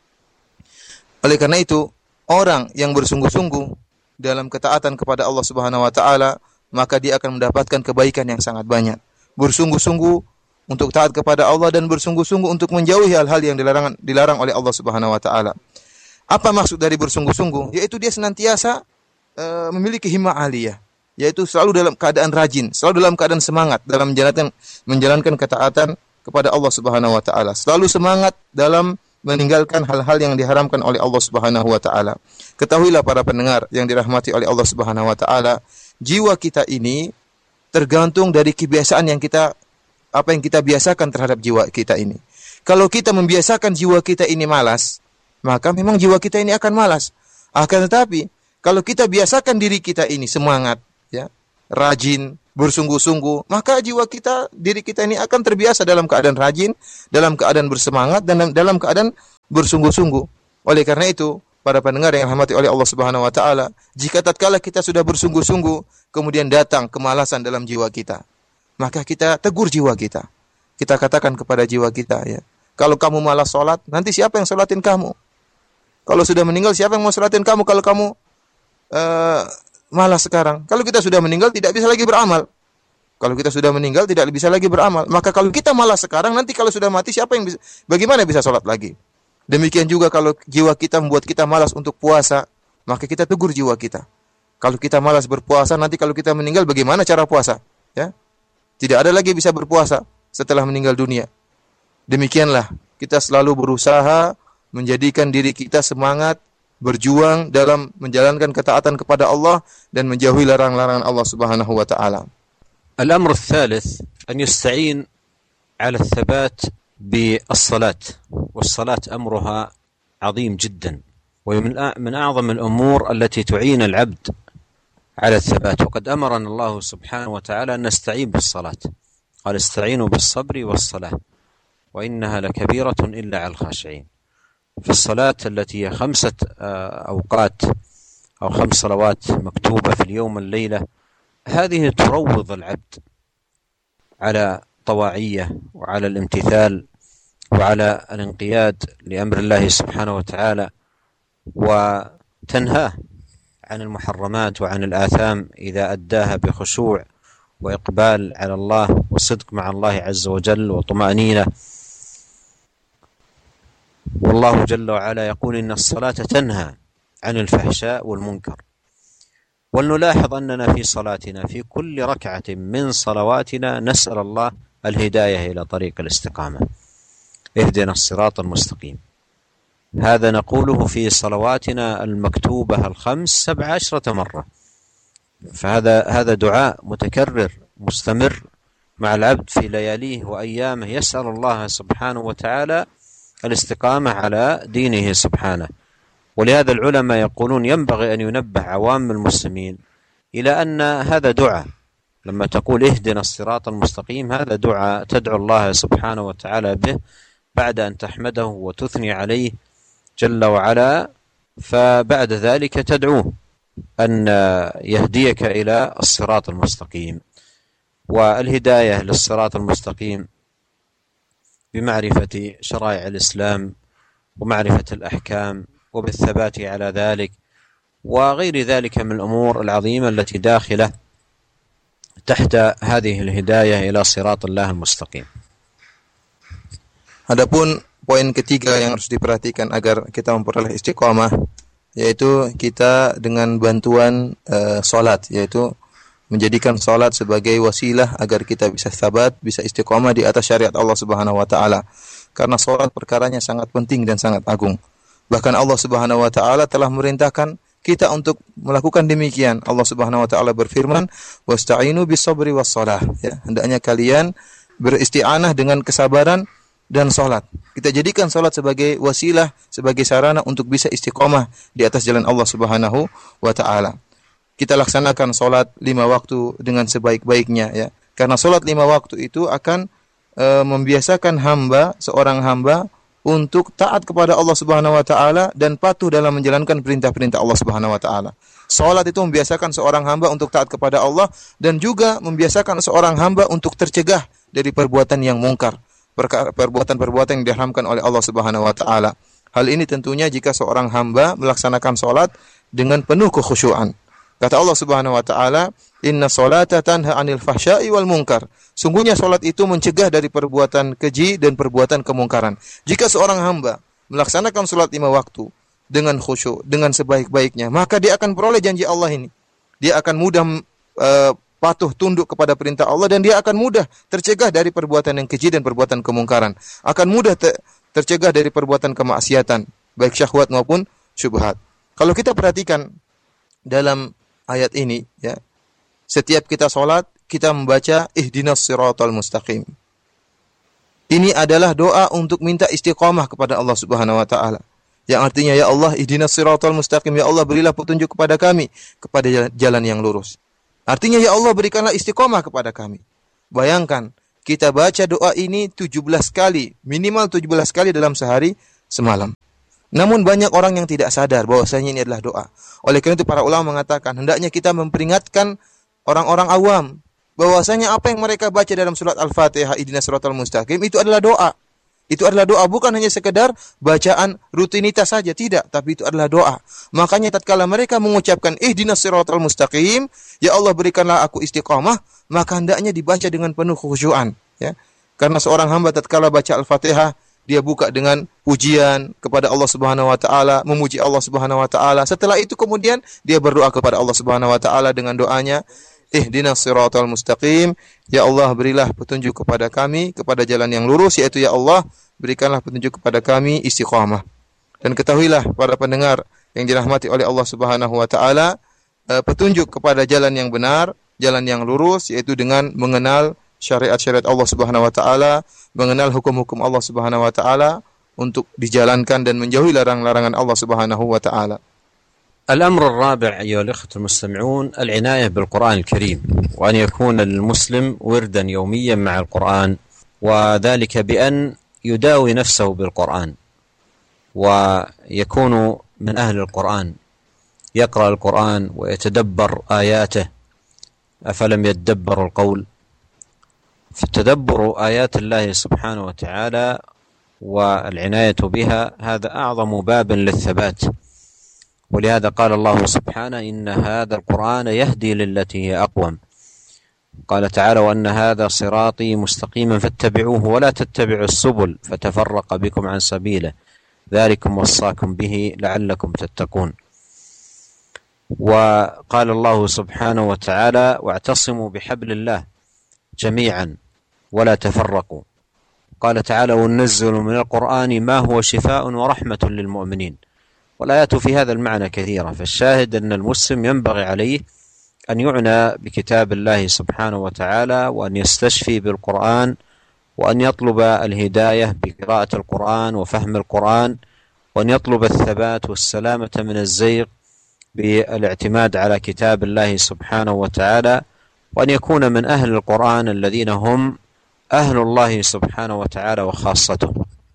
Oleh karena itu, orang yang bersungguh-sungguh dalam ketaatan kepada Allah Subhanahu wa taala, maka dia akan mendapatkan kebaikan yang sangat banyak. Bersungguh-sungguh untuk taat kepada Allah dan bersungguh-sungguh untuk menjauhi hal-hal yang dilarang dilarang oleh Allah Subhanahu wa taala. Apa maksud dari bersungguh-sungguh? Yaitu dia senantiasa uh, memiliki himmah aliyah, yaitu selalu dalam keadaan rajin, selalu dalam keadaan semangat dalam menjalankan menjalankan ketaatan kepada Allah Subhanahu wa taala. Selalu semangat dalam meninggalkan hal-hal yang diharamkan oleh Allah Subhanahu wa taala. Ketahuilah para pendengar yang dirahmati oleh Allah Subhanahu wa taala, jiwa kita ini tergantung dari kebiasaan yang kita apa yang kita biasakan terhadap jiwa kita ini. Kalau kita membiasakan jiwa kita ini malas, maka memang jiwa kita ini akan malas. Akan tetapi, kalau kita biasakan diri kita ini semangat, ya, rajin, bersungguh-sungguh, maka jiwa kita, diri kita ini akan terbiasa dalam keadaan rajin, dalam keadaan bersemangat, dan dalam keadaan bersungguh-sungguh. Oleh karena itu, para pendengar yang dirahmati oleh Allah Subhanahu wa taala, jika tatkala kita sudah bersungguh-sungguh, kemudian datang kemalasan dalam jiwa kita, maka kita tegur jiwa kita. Kita katakan kepada jiwa kita, ya, kalau kamu malas salat, nanti siapa yang salatin kamu? Kalau sudah meninggal, siapa yang mau salatin kamu kalau kamu uh, malas sekarang? Kalau kita sudah meninggal, tidak bisa lagi beramal. Kalau kita sudah meninggal, tidak bisa lagi beramal. Maka kalau kita malas sekarang, nanti kalau sudah mati, siapa yang bisa, bagaimana bisa salat lagi? Demikian juga kalau jiwa kita membuat kita malas untuk puasa, maka kita tegur jiwa kita. Kalau kita malas berpuasa, nanti kalau kita meninggal, bagaimana cara puasa? Ya, tidak ada lagi bisa berpuasa setelah meninggal dunia. Demikianlah kita selalu berusaha menjadikan diri kita semangat, berjuang dalam menjalankan ketaatan kepada Allah dan menjauhi larangan-larangan Allah Subhanahu wa taala. الأمر الثالث أن يستعين على الثبات بالصلاة، والصلاة أمرها عظيم جدا، ومن من أعظم الأمور التي تعين العبد على الثبات. وقد أمرنا الله سبحانه وتعالى أن نستعين بالصلاة، قال استعينوا بالصبر والصلاة وإنها لكبيرة إلا على الخاشعين. فالصلاة التي هي خمسة أوقات أو خمس صلوات مكتوبة في اليوم والليلة، هذه تروض العبد على طواعية وعلى الامتثال وعلى الانقياد لأمر الله سبحانه وتعالى، وتنهاه عن المحرمات وعن الآثام إذا أداها بخشوع وإقبال على الله وصدق مع الله عز وجل وطمأنينة. والله جل وعلا يقول إن الصلاة تنهى عن الفحشاء والمنكر. ولنلاحظ أننا في صلاتنا في كل ركعة من صلواتنا نسأل الله الهداية إلى طريق الاستقامة، اهدنا الصراط المستقيم. هذا نقوله في صلواتنا المكتوبة الخمس سبع عشرة مرة. فهذا هذا دعاء متكرر مستمر مع العبد في لياليه وأيامه، يسأل الله سبحانه وتعالى الاستقامة على دينه سبحانه. ولهذا العلماء يقولون ينبغي أن ينبه عوام المسلمين إلى أن هذا دعاء، لما تقول اهدنا الصراط المستقيم هذا دعاء تدعو الله سبحانه وتعالى به بعد أن تحمده وتثني عليه جل وعلا، فبعد ذلك تدعوه أن يهديك إلى الصراط المستقيم. والهداية للصراط المستقيم بمعرفة شرائع الإسلام ومعرفة الأحكام وبالثبات على ذلك وغير ذلك من الأمور العظيمة التي داخلة تحت هذه الهداية إلى صراط الله المستقيم. Adapun poin ketiga yang harus diperhatikan agar kita memperoleh istiqamah, yaitu kita dengan bantuan uh, salat, yaitu menjadikan salat sebagai wasilah agar kita bisa sabat, bisa istiqamah di atas syariat Allah Subhanahu wa taala. Karena salat perkaranya sangat penting dan sangat agung. Bahkan Allah Subhanahu wa taala telah memerintahkan kita untuk melakukan demikian. Allah Subhanahu wa taala berfirman, "Wasta'inu bis-sabri was-shalah." Ya, hendaknya kalian beristi'anah dengan kesabaran dan salat. Kita jadikan salat sebagai wasilah, sebagai sarana untuk bisa istiqamah di atas jalan Allah Subhanahu wa taala. Kita laksanakan salat lima waktu dengan sebaik-baiknya, ya. Karena salat lima waktu itu akan e, membiasakan hamba, seorang hamba untuk taat kepada Allah Subhanahu wa taala dan patuh dalam menjalankan perintah-perintah Allah Subhanahu wa taala. Salat itu membiasakan seorang hamba untuk taat kepada Allah dan juga membiasakan seorang hamba untuk tercegah dari perbuatan yang mungkar, perbuatan-perbuatan yang diharamkan oleh Allah Subhanahu wa taala. Hal ini tentunya jika seorang hamba melaksanakan salat dengan penuh kekhusyuan. Kata Allah Subhanahu wa taala, "Inna sholata tanha 'anil fahsya'i wal munkar." Sungguhnya salat itu mencegah dari perbuatan keji dan perbuatan kemungkaran. Jika seorang hamba melaksanakan salat lima waktu dengan khusyuk, dengan sebaik-baiknya, maka dia akan peroleh janji Allah ini. Dia akan mudah uh, patuh tunduk kepada perintah Allah dan dia akan mudah tercegah dari perbuatan yang keji dan perbuatan kemungkaran. Akan mudah te- tercegah dari perbuatan kemaksiatan, baik syahwat maupun syubhat. Kalau kita perhatikan dalam ayat ini, ya, setiap kita salat kita membaca ihdinas siratal mustaqim. Ini adalah doa untuk minta istiqamah kepada Allah Subhanahu wa taala. Yang artinya, ya Allah, ihdinas siratal mustaqim, ya Allah berilah petunjuk kepada kami kepada jalan yang lurus. Artinya ya Allah berikanlah istiqomah kepada kami. Bayangkan, kita baca doa ini tujuh belas kali, minimal tujuh belas kali dalam sehari semalam. Namun banyak orang yang tidak sadar bahwasanya ini adalah doa. Oleh karena itu para ulama mengatakan hendaknya kita memperingatkan orang-orang awam bahwasanya apa yang mereka baca dalam surat Al-Fatihah, ihdinas siratal mustaqim, itu adalah doa. Itu adalah doa, bukan hanya sekedar bacaan rutinitas saja, tidak, tapi itu adalah doa. Makanya tatkala mereka mengucapkan ihdinas siratal mustaqim, ya Allah berikanlah aku istiqamah, maka hendaknya dibaca dengan penuh khusyuan, ya. Karena seorang hamba tatkala baca Al-Fatihah, dia buka dengan pujian kepada Allah Subhanahu wa taala, memuji Allah Subhanahu wa taala. Setelah itu kemudian dia berdoa kepada Allah Subhanahu wa taala dengan doanya, ihdinas siratal mustaqim, ya Allah berilah petunjuk kepada kami kepada jalan yang lurus, yaitu ya Allah berikanlah petunjuk kepada kami istiqamah. Dan ketahuilah para pendengar yang dirahmati oleh Allah Subhanahu wa taala, petunjuk kepada jalan yang benar, jalan yang lurus, yaitu dengan mengenal syariat-syariat Allah Subhanahu wa taala, mengenal hukum-hukum Allah Subhanahu wa taala untuk dijalankan dan menjauhi larang-larangan Allah Subhanahu wa taala. الأمر الرابع أيها الأخوة المستمعون العناية بالقرآن الكريم، وأن يكون المسلم وردا يوميا مع القرآن، وذلك بأن يداوي نفسه بالقرآن ويكون من أهل القرآن، يقرأ القرآن ويتدبر آياته. أفلم يتدبروا القول؟ فتدبر آيات الله سبحانه وتعالى والعناية بها هذا أعظم باب للثبات. ولهذا قال الله سبحانه إن هذا القرآن يهدي للتي هي أقوم. قال تعالى وأن هذا صراطي مستقيما فاتبعوه ولا تتبعوا السبل فتفرق بكم عن سبيله ذلكم وصاكم به لعلكم تتقون. وقال الله سبحانه وتعالى واعتصموا بحبل الله جميعا ولا تفرقوا. قال تعالى وننزل من القرآن ما هو شفاء ورحمة للمؤمنين. والآيات في هذا المعنى كثيرة، فالشاهد أن المسلم ينبغي عليه أن يعنى بكتاب الله سبحانه وتعالى، وأن يستشفي بالقرآن، وأن يطلب الهداية بقراءة القرآن وفهم القرآن، وأن يطلب الثبات والسلامة من الزيغ بالاعتماد على كتاب الله سبحانه وتعالى، وأن يكون من أهل القرآن الذين هم أهل الله سبحانه وتعالى وخاصته.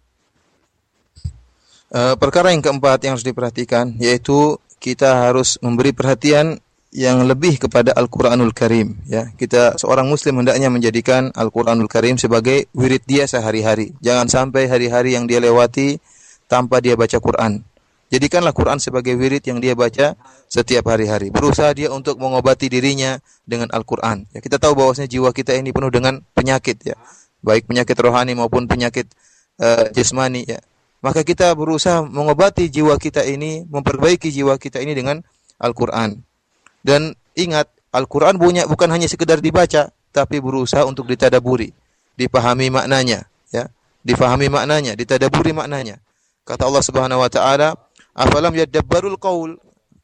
Uh, perkara yang keempat yang harus diperhatikan, yaitu kita harus memberi perhatian yang lebih kepada Al-Quranul Karim. Ya, kita seorang Muslim hendaknya menjadikan Al-Quranul Karim sebagai wirid dia sehari-hari. Jangan sampai hari-hari yang dia lewati tanpa dia baca Quran. Jadikanlah Quran sebagai wirid yang dia baca setiap hari-hari. Berusaha dia untuk mengobati dirinya dengan Al-Quran. Ya, kita tahu bahwasanya jiwa kita ini penuh dengan penyakit, ya, baik penyakit rohani maupun penyakit uh, jasmani. Ya. Maka kita berusaha mengobati jiwa kita ini, memperbaiki jiwa kita ini dengan Al-Quran. Dan ingat, Al-Quran punya bukan hanya sekedar dibaca, tapi berusaha untuk ditadaburi, dipahami maknanya, ya, difahami maknanya, ditadaburi maknanya. Kata Allah Subhanahu wa taala, "Afalam yadabbarul qaul?"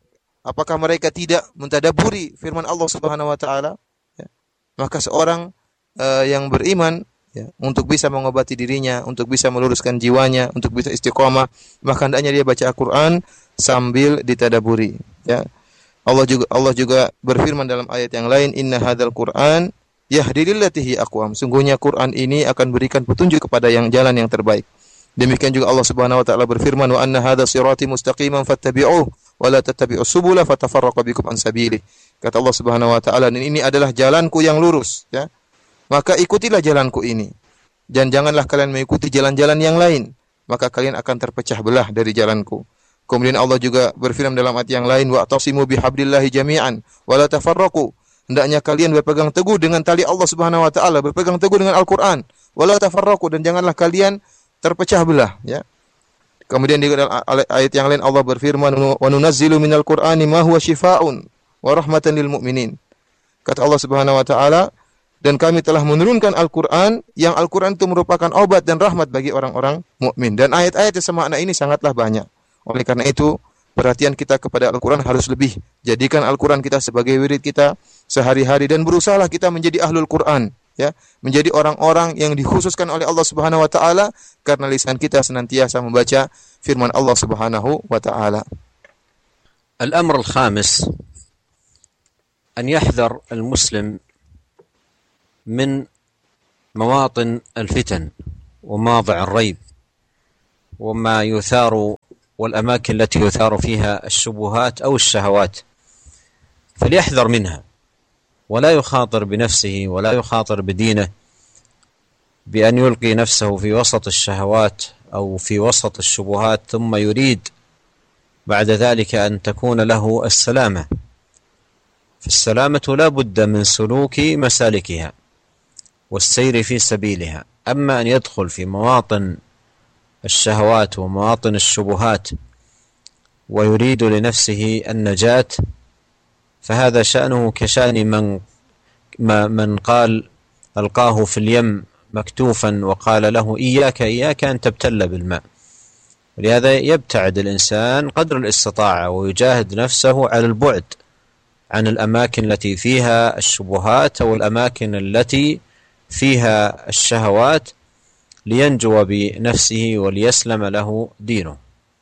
Apakah mereka tidak mentadaburi firman Allah Subhanahu wa taala? Ya. Maka seorang uh, yang beriman, ya, untuk bisa mengobati dirinya, untuk bisa meluruskan jiwanya, untuk bisa istiqomah, maka hendaknya dia baca Al-Quran sambil ditadaburi. Ya. Allah juga Allah juga berfirman dalam ayat yang lain, Inna hadzal Qur'an yahdi lillati hi aqwam. Sungguhnya Quran ini akan berikan petunjuk kepada yang jalan yang terbaik. Demikian juga Allah Subhanahu wa taala berfirman, wa anna hadza sirati mustaqiman fattabi'uhu wa la tattabi'us subula fatafarraqu bikum an sabilihi. Kata Allah Subhanahu wa taala, dan ini adalah jalanku yang lurus, ya. Maka ikutilah jalanku ini, dan janganlah kalian mengikuti jalan-jalan yang lain, maka kalian akan terpecah belah dari jalanku. Kemudian Allah juga berfirman dalam ayat yang lain, wa'tasimu bihablillahi jami'an wa la tafarraqu. Hendaknya kalian berpegang teguh dengan tali Allah Subhanahu wa taala, berpegang teguh dengan Al-Qur'an, wa la tafarraqu, dan janganlah kalian terpecah belah, ya. Kemudian di ayat yang lain Allah berfirman, wa nunazzilu minal Qur'ani ma huwa syifaa'un wa rahmatan lil mu'minin. Kata Allah Subhanahu wa taala, dan kami telah menurunkan Al-Quran, yang Al-Quran itu merupakan obat dan rahmat bagi orang-orang mukmin. Dan ayat-ayat yang semakna ini sangatlah banyak. Oleh karena itu, perhatian kita kepada Al-Quran harus lebih. Jadikan Al-Quran kita sebagai wirid kita sehari-hari, dan berusahalah kita menjadi ahlul Quran, ya, menjadi orang-orang yang dikhususkan oleh Allah Subhanahu wa taala karena lisan kita senantiasa membaca firman Allah Subhanahu wa taala. Al-amr al-khamis أن يحذر المسلم من مواطن الفتن ومواضع الريب وما يثار والأماكن التي يثار فيها الشبهات أو الشهوات، فليحذر منها ولا يخاطر بنفسه ولا يخاطر بدينه بأن يلقي نفسه في وسط الشهوات أو في وسط الشبهات ثم يريد بعد ذلك أن تكون له السلامة. فالسلامة لا بد من سلوك مسالكها والسير في سبيلها. أما أن يدخل في مواطن الشهوات ومواطن الشبهات ويريد لنفسه النجاة فهذا شأنه كشأن من من قال ألقاه في اليم مكتوفا وقال له إياك إياك أن تبتل بالماء. ولهذا يبتعد الإنسان قدر الاستطاعة ويجاهد نفسه على البعد عن الأماكن التي فيها الشبهات أو الأماكن التي فيها الشهوات لينجو بنفسه وليسلم له دينه.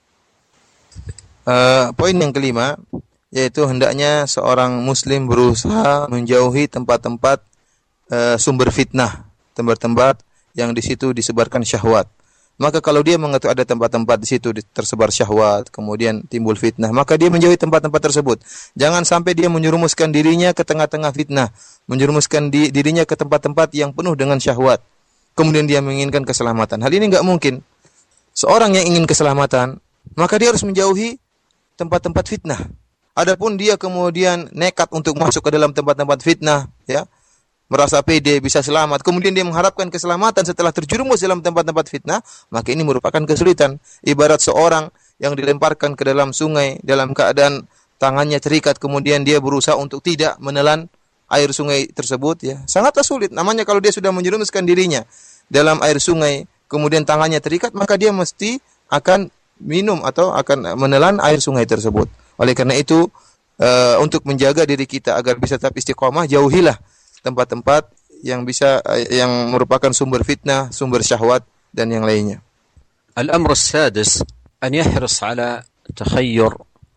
Uh, poin yang kelima yaitu hendaknya seorang muslim berusaha menjauhi tempat-tempat uh, sumber fitnah, tempat-tempat yang di situ disebarkan syahwat. Maka kalau dia mengetahui ada tempat-tempat di situ tersebar syahwat, kemudian timbul fitnah, maka dia menjauhi tempat-tempat tersebut. Jangan sampai dia menjerumuskan dirinya ke tengah-tengah fitnah, menjerumuskan di, dirinya ke tempat-tempat yang penuh dengan syahwat. Kemudian dia menginginkan keselamatan. Hal ini enggak mungkin. Seorang yang ingin keselamatan, maka dia harus menjauhi tempat-tempat fitnah. Adapun dia kemudian nekat untuk masuk ke dalam tempat-tempat fitnah, ya, merasa pede bisa selamat, kemudian dia mengharapkan keselamatan setelah terjerumus dalam tempat-tempat fitnah, maka ini merupakan kesulitan. Ibarat seorang yang dilemparkan ke dalam sungai dalam keadaan tangannya terikat, kemudian dia berusaha untuk tidak menelan air sungai tersebut, ya, sangatlah sulit. Namanya kalau dia sudah menjerumuskan dirinya dalam air sungai, kemudian tangannya terikat, maka dia mesti akan minum atau akan menelan air sungai tersebut. Oleh karena itu, uh, untuk menjaga diri kita agar bisa tetap istiqomah, jauhilah tempat-tempat yang bisa yang merupakan sumber fitnah, sumber syahwat dan yang lainnya. الأمر السادس أن يحرص على تخير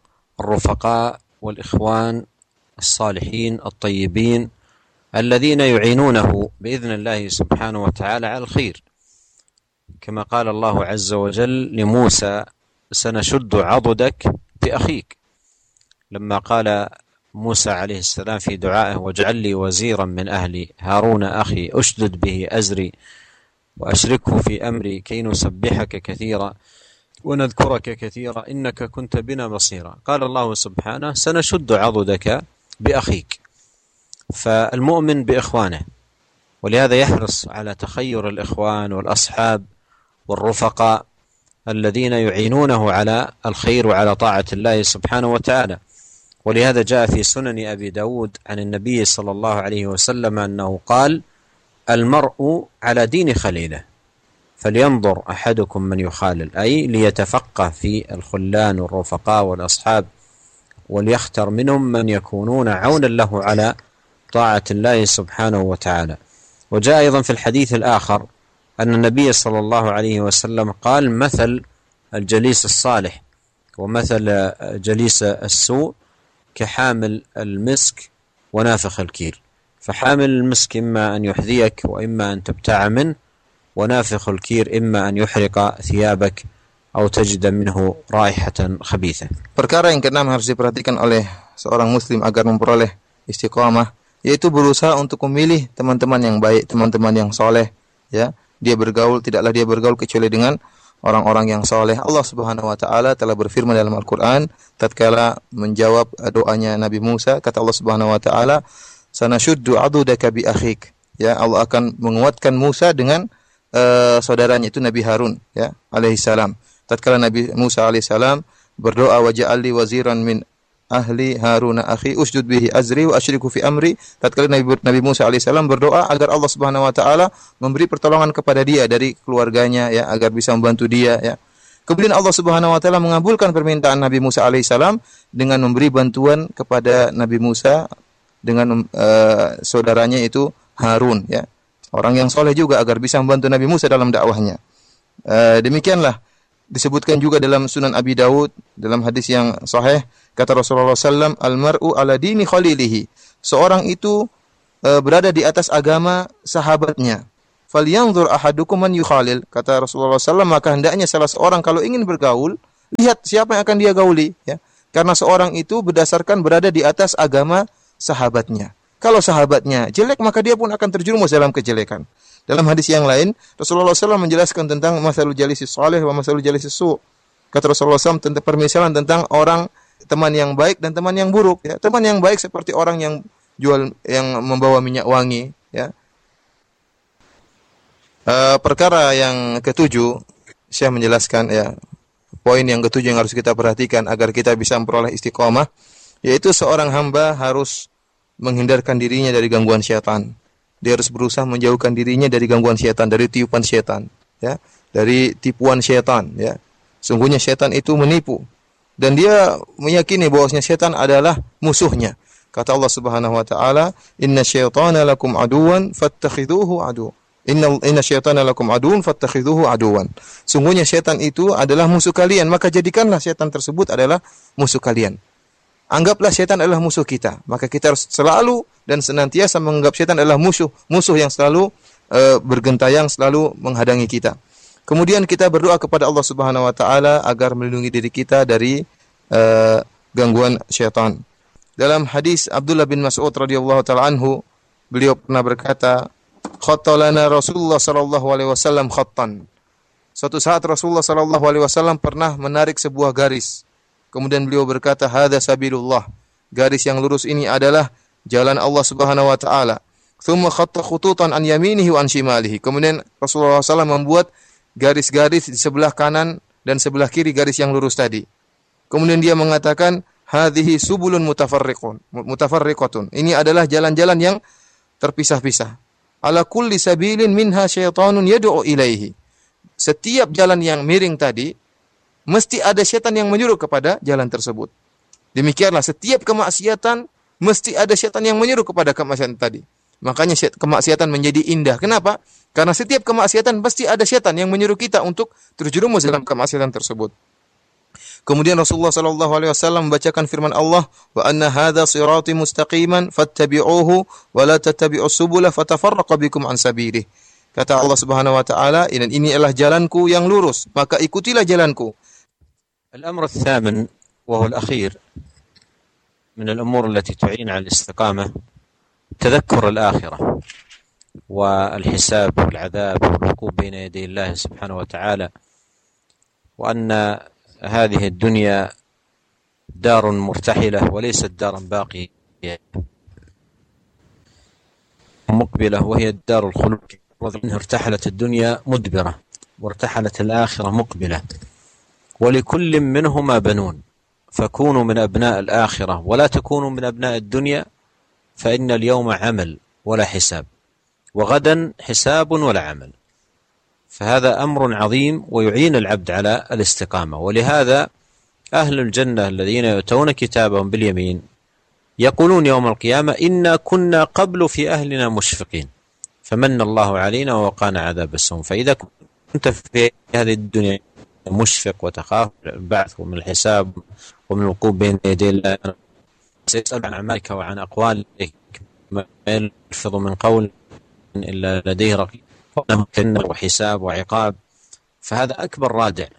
الرفقاء والإخوان الصالحين الطيبين الذين يعينونه بإذن الله سبحانه وتعالى على الخير، كما قال الله عز وجل لموسى سنشد عضدك بأخيك، لما قال موسى عليه السلام في دعائه واجعل لي وزيرا من أهلي هارون أخي أشدد به أزري وأشركه في أمري كي نسبحك كثيرا ونذكرك كثيرا إنك كنت بنا بصيرا. قال الله سبحانه سنشد عضدك بأخيك، فالمؤمن بإخوانه، ولهذا يحرص على تخير الإخوان والأصحاب والرفقاء الذين يعينونه على الخير وعلى طاعة الله سبحانه وتعالى. ولهذا جاء في سنن أبي داود عن النبي صلى الله عليه وسلم أنه قال المرء على دين خليله فلينظر أحدكم من يخالل، أي ليتفقه في الخلان والرفقاء والأصحاب وليختر منهم من يكونون عونا له على طاعة الله سبحانه وتعالى. وجاء أيضا في الحديث الآخر أن النبي صلى الله عليه وسلم قال مثل الجليس الصالح ومثل جليس السوء كحامل المسك ونافخ الكير، فحامل المسك إما أن يحذيك وإما أن تبتاع منه، ونافخ الكير إما أن يحرق ثيابك أو تجد منه رائحة خبيثة. Perkara yang keenam harus diperhatikan oleh seorang muslim agar memperoleh istiqamah, yaitu berusaha untuk memilih teman-teman yang baik, teman-teman yang soleh, ya. Dia bergaul, tidaklah dia bergaul kecuali dengan orang-orang yang soleh. Allah Subhanahu wa taala telah berfirman dalam Al-Qur'an tatkala menjawab doanya Nabi Musa, kata Allah Subhanahu wa taala, "Sanashuddu 'adudaka bi akhik." Ya, Allah akan menguatkan Musa dengan uh, saudaranya itu Nabi Harun, ya, alaihi salam. Tatkala Nabi Musa alaihi salam berdoa, "Waj'alli waziran min ahli Harun akhi usjud bihi azri wa asyriku fi amri." Tatkala Nabi, Nabi Musa alaihissalam berdoa agar Allah Subhanahu wa taala memberi pertolongan kepada dia dari keluarganya, ya, agar bisa membantu dia, ya. Kemudian Allah Subhanahu wa taala mengabulkan permintaan Nabi Musa alaihissalam dengan memberi bantuan kepada Nabi Musa dengan uh, saudaranya itu Harun, ya. Orang yang soleh juga agar bisa membantu Nabi Musa dalam dakwahnya. Uh, demikianlah disebutkan juga dalam Sunan Abi Dawud dalam hadis yang sahih, kata Rasulullah sallallahu alaihi wasallam, "Al-mar'u ala dini khalilihi." seorang itu e, berada di atas agama sahabatnya. Falyanzur ahadukum man yukhalil. Kata Rasulullah sallallahu alaihi wasallam, maka hendaknya salah seorang kalau ingin bergaul, lihat siapa yang akan dia gauli, ya. Karena seorang itu berdasarkan berada di atas agama sahabatnya. Kalau sahabatnya jelek, maka dia pun akan terjerumus dalam kejelekan. Dalam hadis yang lain, Rasulullah sallallahu alaihi wasallam menjelaskan tentang masalul jalisis salih wa masalul jalisis su'. Kata Rasulullah sallallahu alaihi wasallam tentang permisalan tentang orang teman yang baik dan teman yang buruk. Ya. Teman yang baik seperti orang yang jual, yang membawa minyak wangi. Ya. Uh, perkara yang ketujuh, saya menjelaskan ya, poin yang ketujuh yang harus kita perhatikan agar kita bisa memperoleh istiqomah, yaitu seorang hamba harus menghindarkan dirinya dari gangguan syaitan. Dia harus berusaha menjauhkan dirinya dari gangguan syaitan, dari tiupan syaitan, ya, dari tipuan syaitan, ya. Sungguhnya syaitan itu menipu dan dia meyakini bahwasanya syaitan adalah musuhnya. Kata Allah Subhanahu wa taala, "Inna syaitana lakum aduwan fattakhidhuhu adu." Inna inna syaitana lakum aduwan fattakhidhuhu aduwan. Sungguhnya syaitan itu adalah musuh kalian, maka jadikanlah syaitan tersebut adalah musuh kalian. Anggaplah syaitan adalah musuh kita, maka kita harus selalu dan senantiasa menganggap syaitan adalah musuh, musuh yang selalu uh, bergentayang, selalu menghadangi kita. Kemudian kita berdoa kepada Allah Subhanahu wa taala agar melindungi diri kita dari uh, gangguan syaitan. Dalam hadis Abdullah bin Mas'ud radhiyallahu taala anhu, beliau pernah berkata, "Khattalana Rasulullah sallallahu alaihi wasallam khattan." Suatu saat Rasulullah sallallahu alaihi wasallam pernah menarik sebuah garis. Kemudian beliau berkata, "Hadza sabilullah." Garis yang lurus ini adalah jalan Allah Subhanahu wa taala. Tsumma khatta khututan an yaminihi wa an shimalihi. Kemudian Rasulullah sallallahu alaihi wasallam membuat garis-garis di sebelah kanan dan sebelah kiri garis yang lurus tadi. Kemudian dia mengatakan, "Hadhihi subulun mutafarriqun, mutafarriqatun." Ini adalah jalan-jalan yang terpisah-pisah. Ala kulli sabilin minha syaitanun yad'u ilaihi. Setiap jalan yang miring tadi mesti ada syaitan yang menyuruh kepada jalan tersebut. Demikianlah setiap kemaksiatan mesti ada syaitan yang menyuruh kepada kemaksiatan tadi. Makanya kemaksiatan menjadi indah. Kenapa? Karena setiap kemaksiatan pasti ada syaitan yang menyuruh kita untuk terjerumus dalam kemaksiatan tersebut. Kemudian Rasulullah sallallahu alaihi wasallam membacakan firman Allah, "Wa anna hadza sirati mustaqiman fattabi'uhu wa la tattabi'us subula fatafarraqa bikum an sabilih." Kata Allah Subhanahu wa taala, "Ini ini adalah jalanku yang lurus, maka ikutilah jalanku." الأمر الثامن وهو الأخير من الأمور التي تعين على الاستقامة تذكر الآخرة والحساب والعذاب والوقوف بين يدي الله سبحانه وتعالى، وأن هذه الدنيا دار مرتحلة وليست دارا باقية مقبلة، وهي الدار الخلود. وإن ارتحلت الدنيا مدبرة وارتحلت الآخرة مقبلة، ولكل منهما بنون، فكونوا من أبناء الآخرة ولا تكونوا من أبناء الدنيا، فإن اليوم عمل ولا حساب، وغدا حساب ولا عمل. فهذا أمر عظيم ويعين العبد على الاستقامة. ولهذا أهل الجنة الذين يؤتون كتابهم باليمين يقولون يوم القيامة إنا كنا قبل في أهلنا مشفقين فمن الله علينا ووقانا عذاب السوء. فإذا كنت في هذه الدنيا مشفق وتخاف البعث ومن الحساب ومن الوقوف بين يدي الله، سيسأل عن أعمالك وعن أقوالك ما يلفظ من قول إلا لديه رقيب وحساب وعقاب. فهذا أكبر رادع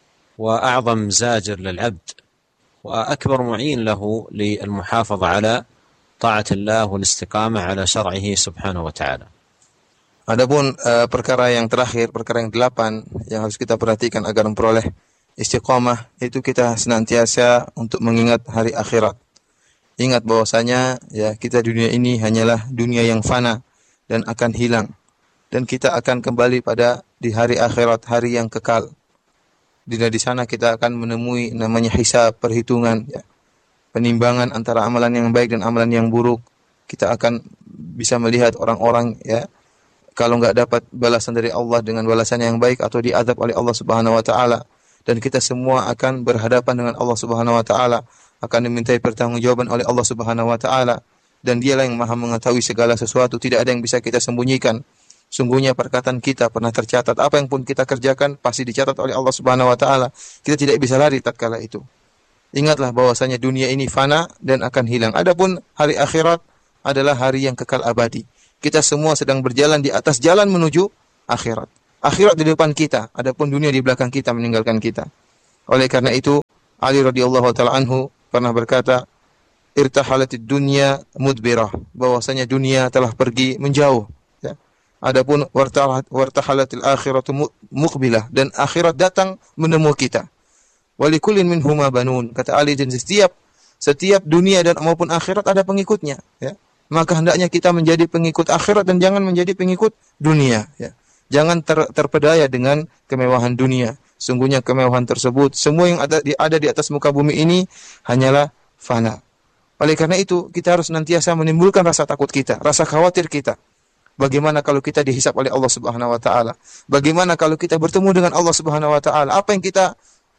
وأعظم زاجر للعبد وأكبر معين له للمحافظة على طاعة الله والاستقامة على شرعه سبحانه وتعالى. Adapun uh, perkara yang terakhir, perkara yang delapan yang harus kita perhatikan agar memperoleh istiqomah, itu kita senantiasa untuk mengingat hari akhirat. Ingat bahwasanya ya kita dunia ini hanyalah dunia yang fana dan akan hilang, dan kita akan kembali pada di hari akhirat, hari yang kekal. Di di sana kita akan menemui namanya hisab, perhitungan, ya, penimbangan antara amalan yang baik dan amalan yang buruk. Kita akan bisa melihat orang-orang, ya, kalau enggak dapat balasan dari Allah dengan balasan yang baik atau diazab oleh Allah Subhanahu wa taala, dan kita semua akan berhadapan dengan Allah Subhanahu wa taala, akan dimintai pertanggungjawaban oleh Allah Subhanahu wa taala, dan Dialah yang Maha mengetahui segala sesuatu, tidak ada yang bisa kita sembunyikan. Sungguhnya perkataan kita pernah tercatat, apa yang pun kita kerjakan pasti dicatat oleh Allah Subhanahu wa taala. Kita tidak bisa lari tatkala itu. Ingatlah bahwasanya dunia ini fana dan akan hilang. Adapun hari akhirat, adalah hari yang kekal abadi. Kita semua sedang berjalan di atas jalan menuju akhirat. Akhirat di depan kita, adapun dunia di belakang kita meninggalkan kita. Oleh karena itu, Ali radhiyallahu taala anhu pernah berkata, irtahalatid dunya mudbirah, bahwasanya dunia telah pergi menjauh, ya. Adapun wartahalatil akhiratu muqbilah, dan akhirat datang menemui kita. Walikullin minhuma banun, kata Ali, dan setiap setiap dunia dan maupun akhirat ada pengikutnya, ya. Maka hendaknya kita menjadi pengikut akhirat dan jangan menjadi pengikut dunia, ya. Jangan ter, terpedaya dengan kemewahan dunia. Sungguhnya kemewahan tersebut, semua yang ada di, ada di atas muka bumi ini hanyalah fana. Oleh karena itu, kita harus senantiasa menimbulkan rasa takut kita, rasa khawatir kita. Bagaimana kalau kita dihisap oleh Allah Subhanahu wa taala? Bagaimana kalau kita bertemu dengan Allah Subhanahu wa taala? Apa yang kita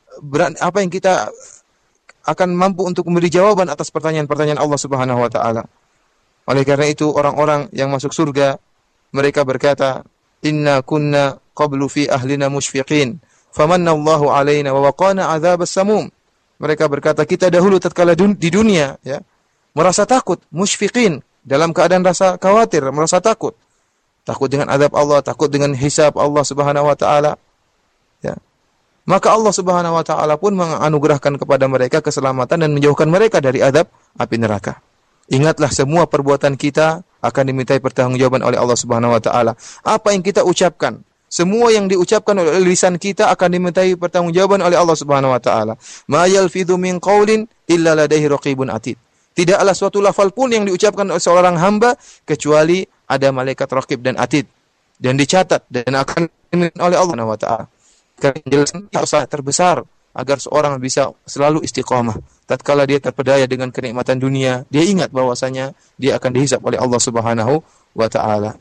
apa yang kita akan mampu untuk memberi jawaban atas pertanyaan-pertanyaan Allah Subhanahu wa taala? Oleh karena itu, orang-orang yang masuk surga, mereka berkata, inna kunna qablu fi ahlina musyfiqin, famanna Allahu alaina wa waqana adzabas samum. Mereka berkata, kita dahulu tatkala dun- di dunia, ya, merasa takut, musyfiqin, dalam keadaan rasa khawatir, merasa takut. Takut dengan azab Allah, takut dengan hisab Allah Subhanahu wa taala. Ya. Maka Allah Subhanahu wa taala pun menganugerahkan kepada mereka keselamatan dan menjauhkan mereka dari azab api neraka. Ingatlah, semua perbuatan kita akan dimintai pertanggungjawaban oleh Allah Subhanahu wa taala. Apa yang kita ucapkan, semua yang diucapkan oleh lisan kita akan dimintai pertanggungjawaban oleh Allah Subhanahu wa taala. Ma yalfidhu min qaulin illa ladaihi raqibun atid. Tidaklah suatu lafal pun yang diucapkan oleh seorang hamba kecuali ada malaikat raqib dan atid, dan dicatat dan akan dimintai oleh Allah Subhanahu wa taala. Karena jelasnya usaha terbesar agar seorang bisa selalu istiqamah. Tatkala dia terpedaya dengan kenikmatan dunia, dia ingat bahwasanya dia akan dihisab oleh Allah Subhanahu wa taala.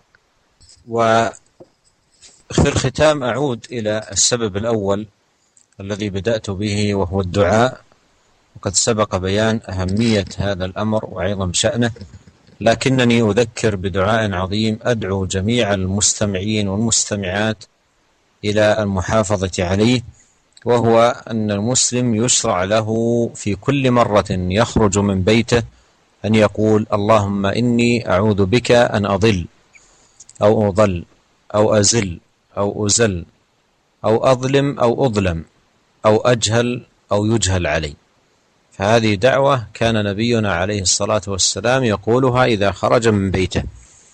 وفي الختام أعود إلى السبب الأول الذي بدأت به وهو الدعاء، وقد سبق بيان أهمية هذا الأمر وعظم شأنه، لكنني أذكر بدعاء عظيم أدعو جميع المستمعين والمستمعات إلى المحافظة عليه، وهو أن المسلم يشرع له في كل مرة يخرج من بيته أن يقول اللهم إني أعوذ بك أن أضل أو أضل أو أزل أو أزل أو أظلم أو أظلم أو أجهل أو يجهل علي. فهذه دعوة كان نبينا عليه الصلاة والسلام يقولها إذا خرج من بيته.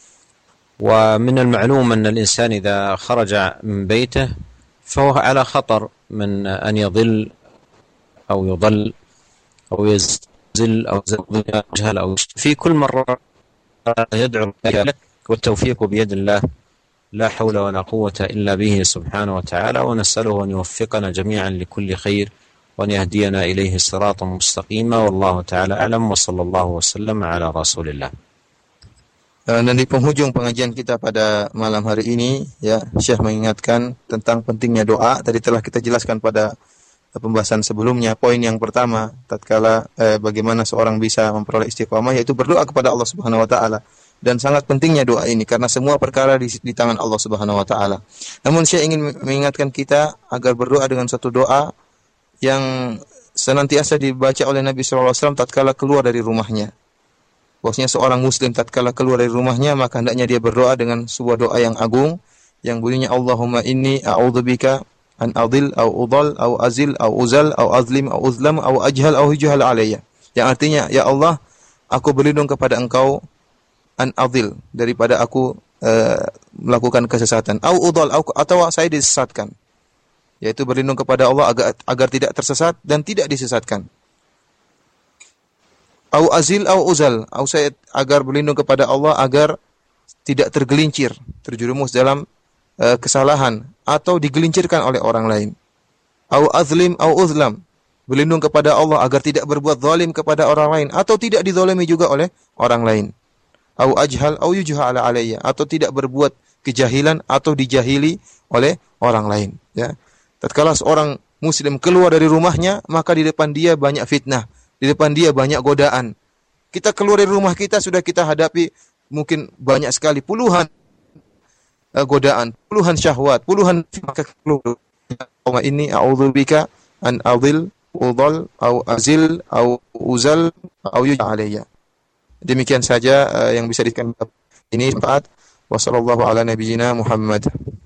ومن المعلوم أن الإنسان إذا خرج من بيته فهو على خطر من أن يضل أو يضل أو يزل أو يجهل أو في كل مرة يدعو لك، والتوفيق بيد الله، لا حول ولا قوة إلا به سبحانه وتعالى، ونسأله أن يوفقنا جميعا لكل خير وأن يهدينا إليه صراطا مستقيما، والله تعالى أعلم، وصلى الله وسلم على رسول الله. Dan di penghujung pengajian kita pada malam hari ini, ya, Syekh mengingatkan tentang pentingnya doa. Tadi telah kita jelaskan pada pembahasan sebelumnya. Poin yang pertama, tatkala eh, bagaimana seorang bisa memperoleh istiqamah, yaitu berdoa kepada Allah Subhanahu wa taala. Dan sangat pentingnya doa ini karena semua perkara di, di tangan Allah Subhanahu wa taala. Namun saya ingin mengingatkan kita agar berdoa dengan satu doa yang senantiasa dibaca oleh Nabi sallallahu alaihi wasallam tatkala keluar dari rumahnya. Bahwasanya seorang muslim tatkala keluar dari rumahnya, maka hendaknya dia berdoa dengan sebuah doa yang agung yang bunyinya Allahumma inni a'udzubika an adil au udal au azil au uzal au azlim au uzlam au ajhal au hujhal alayya. Yang artinya, ya Allah, aku berlindung kepada Engkau an adil, daripada aku uh, melakukan kesesatan, au udal, atau saya disesatkan, yaitu berlindung kepada Allah agar agar tidak tersesat dan tidak disesatkan. Au azil au uzal, au saya agar berlindung kepada Allah agar tidak tergelincir, terjerumus dalam uh, kesalahan atau digelincirkan oleh orang lain. Au azlim au uzlam, berlindung kepada Allah agar tidak berbuat zalim kepada orang lain atau tidak dizalimi juga oleh orang lain. Au ajhal au yujha ala alayya, atau tidak berbuat kejahilan atau dijahili oleh orang lain, ya. Tatkala seorang muslim keluar dari rumahnya, maka di depan dia banyak fitnah, di depan dia banyak godaan. Kita keluar dari rumah kita, sudah kita hadapi mungkin banyak sekali, puluhan uh, godaan, puluhan syahwat, puluhan maka keluar. Allahumma inni a'udzubika an adil udal au azil au uzal au yuj'a alayya. Demikian saja uh, yang bisa dikatakan ini. Wassalamualaikum warahmatullahi wabarakatuh. Muhammad.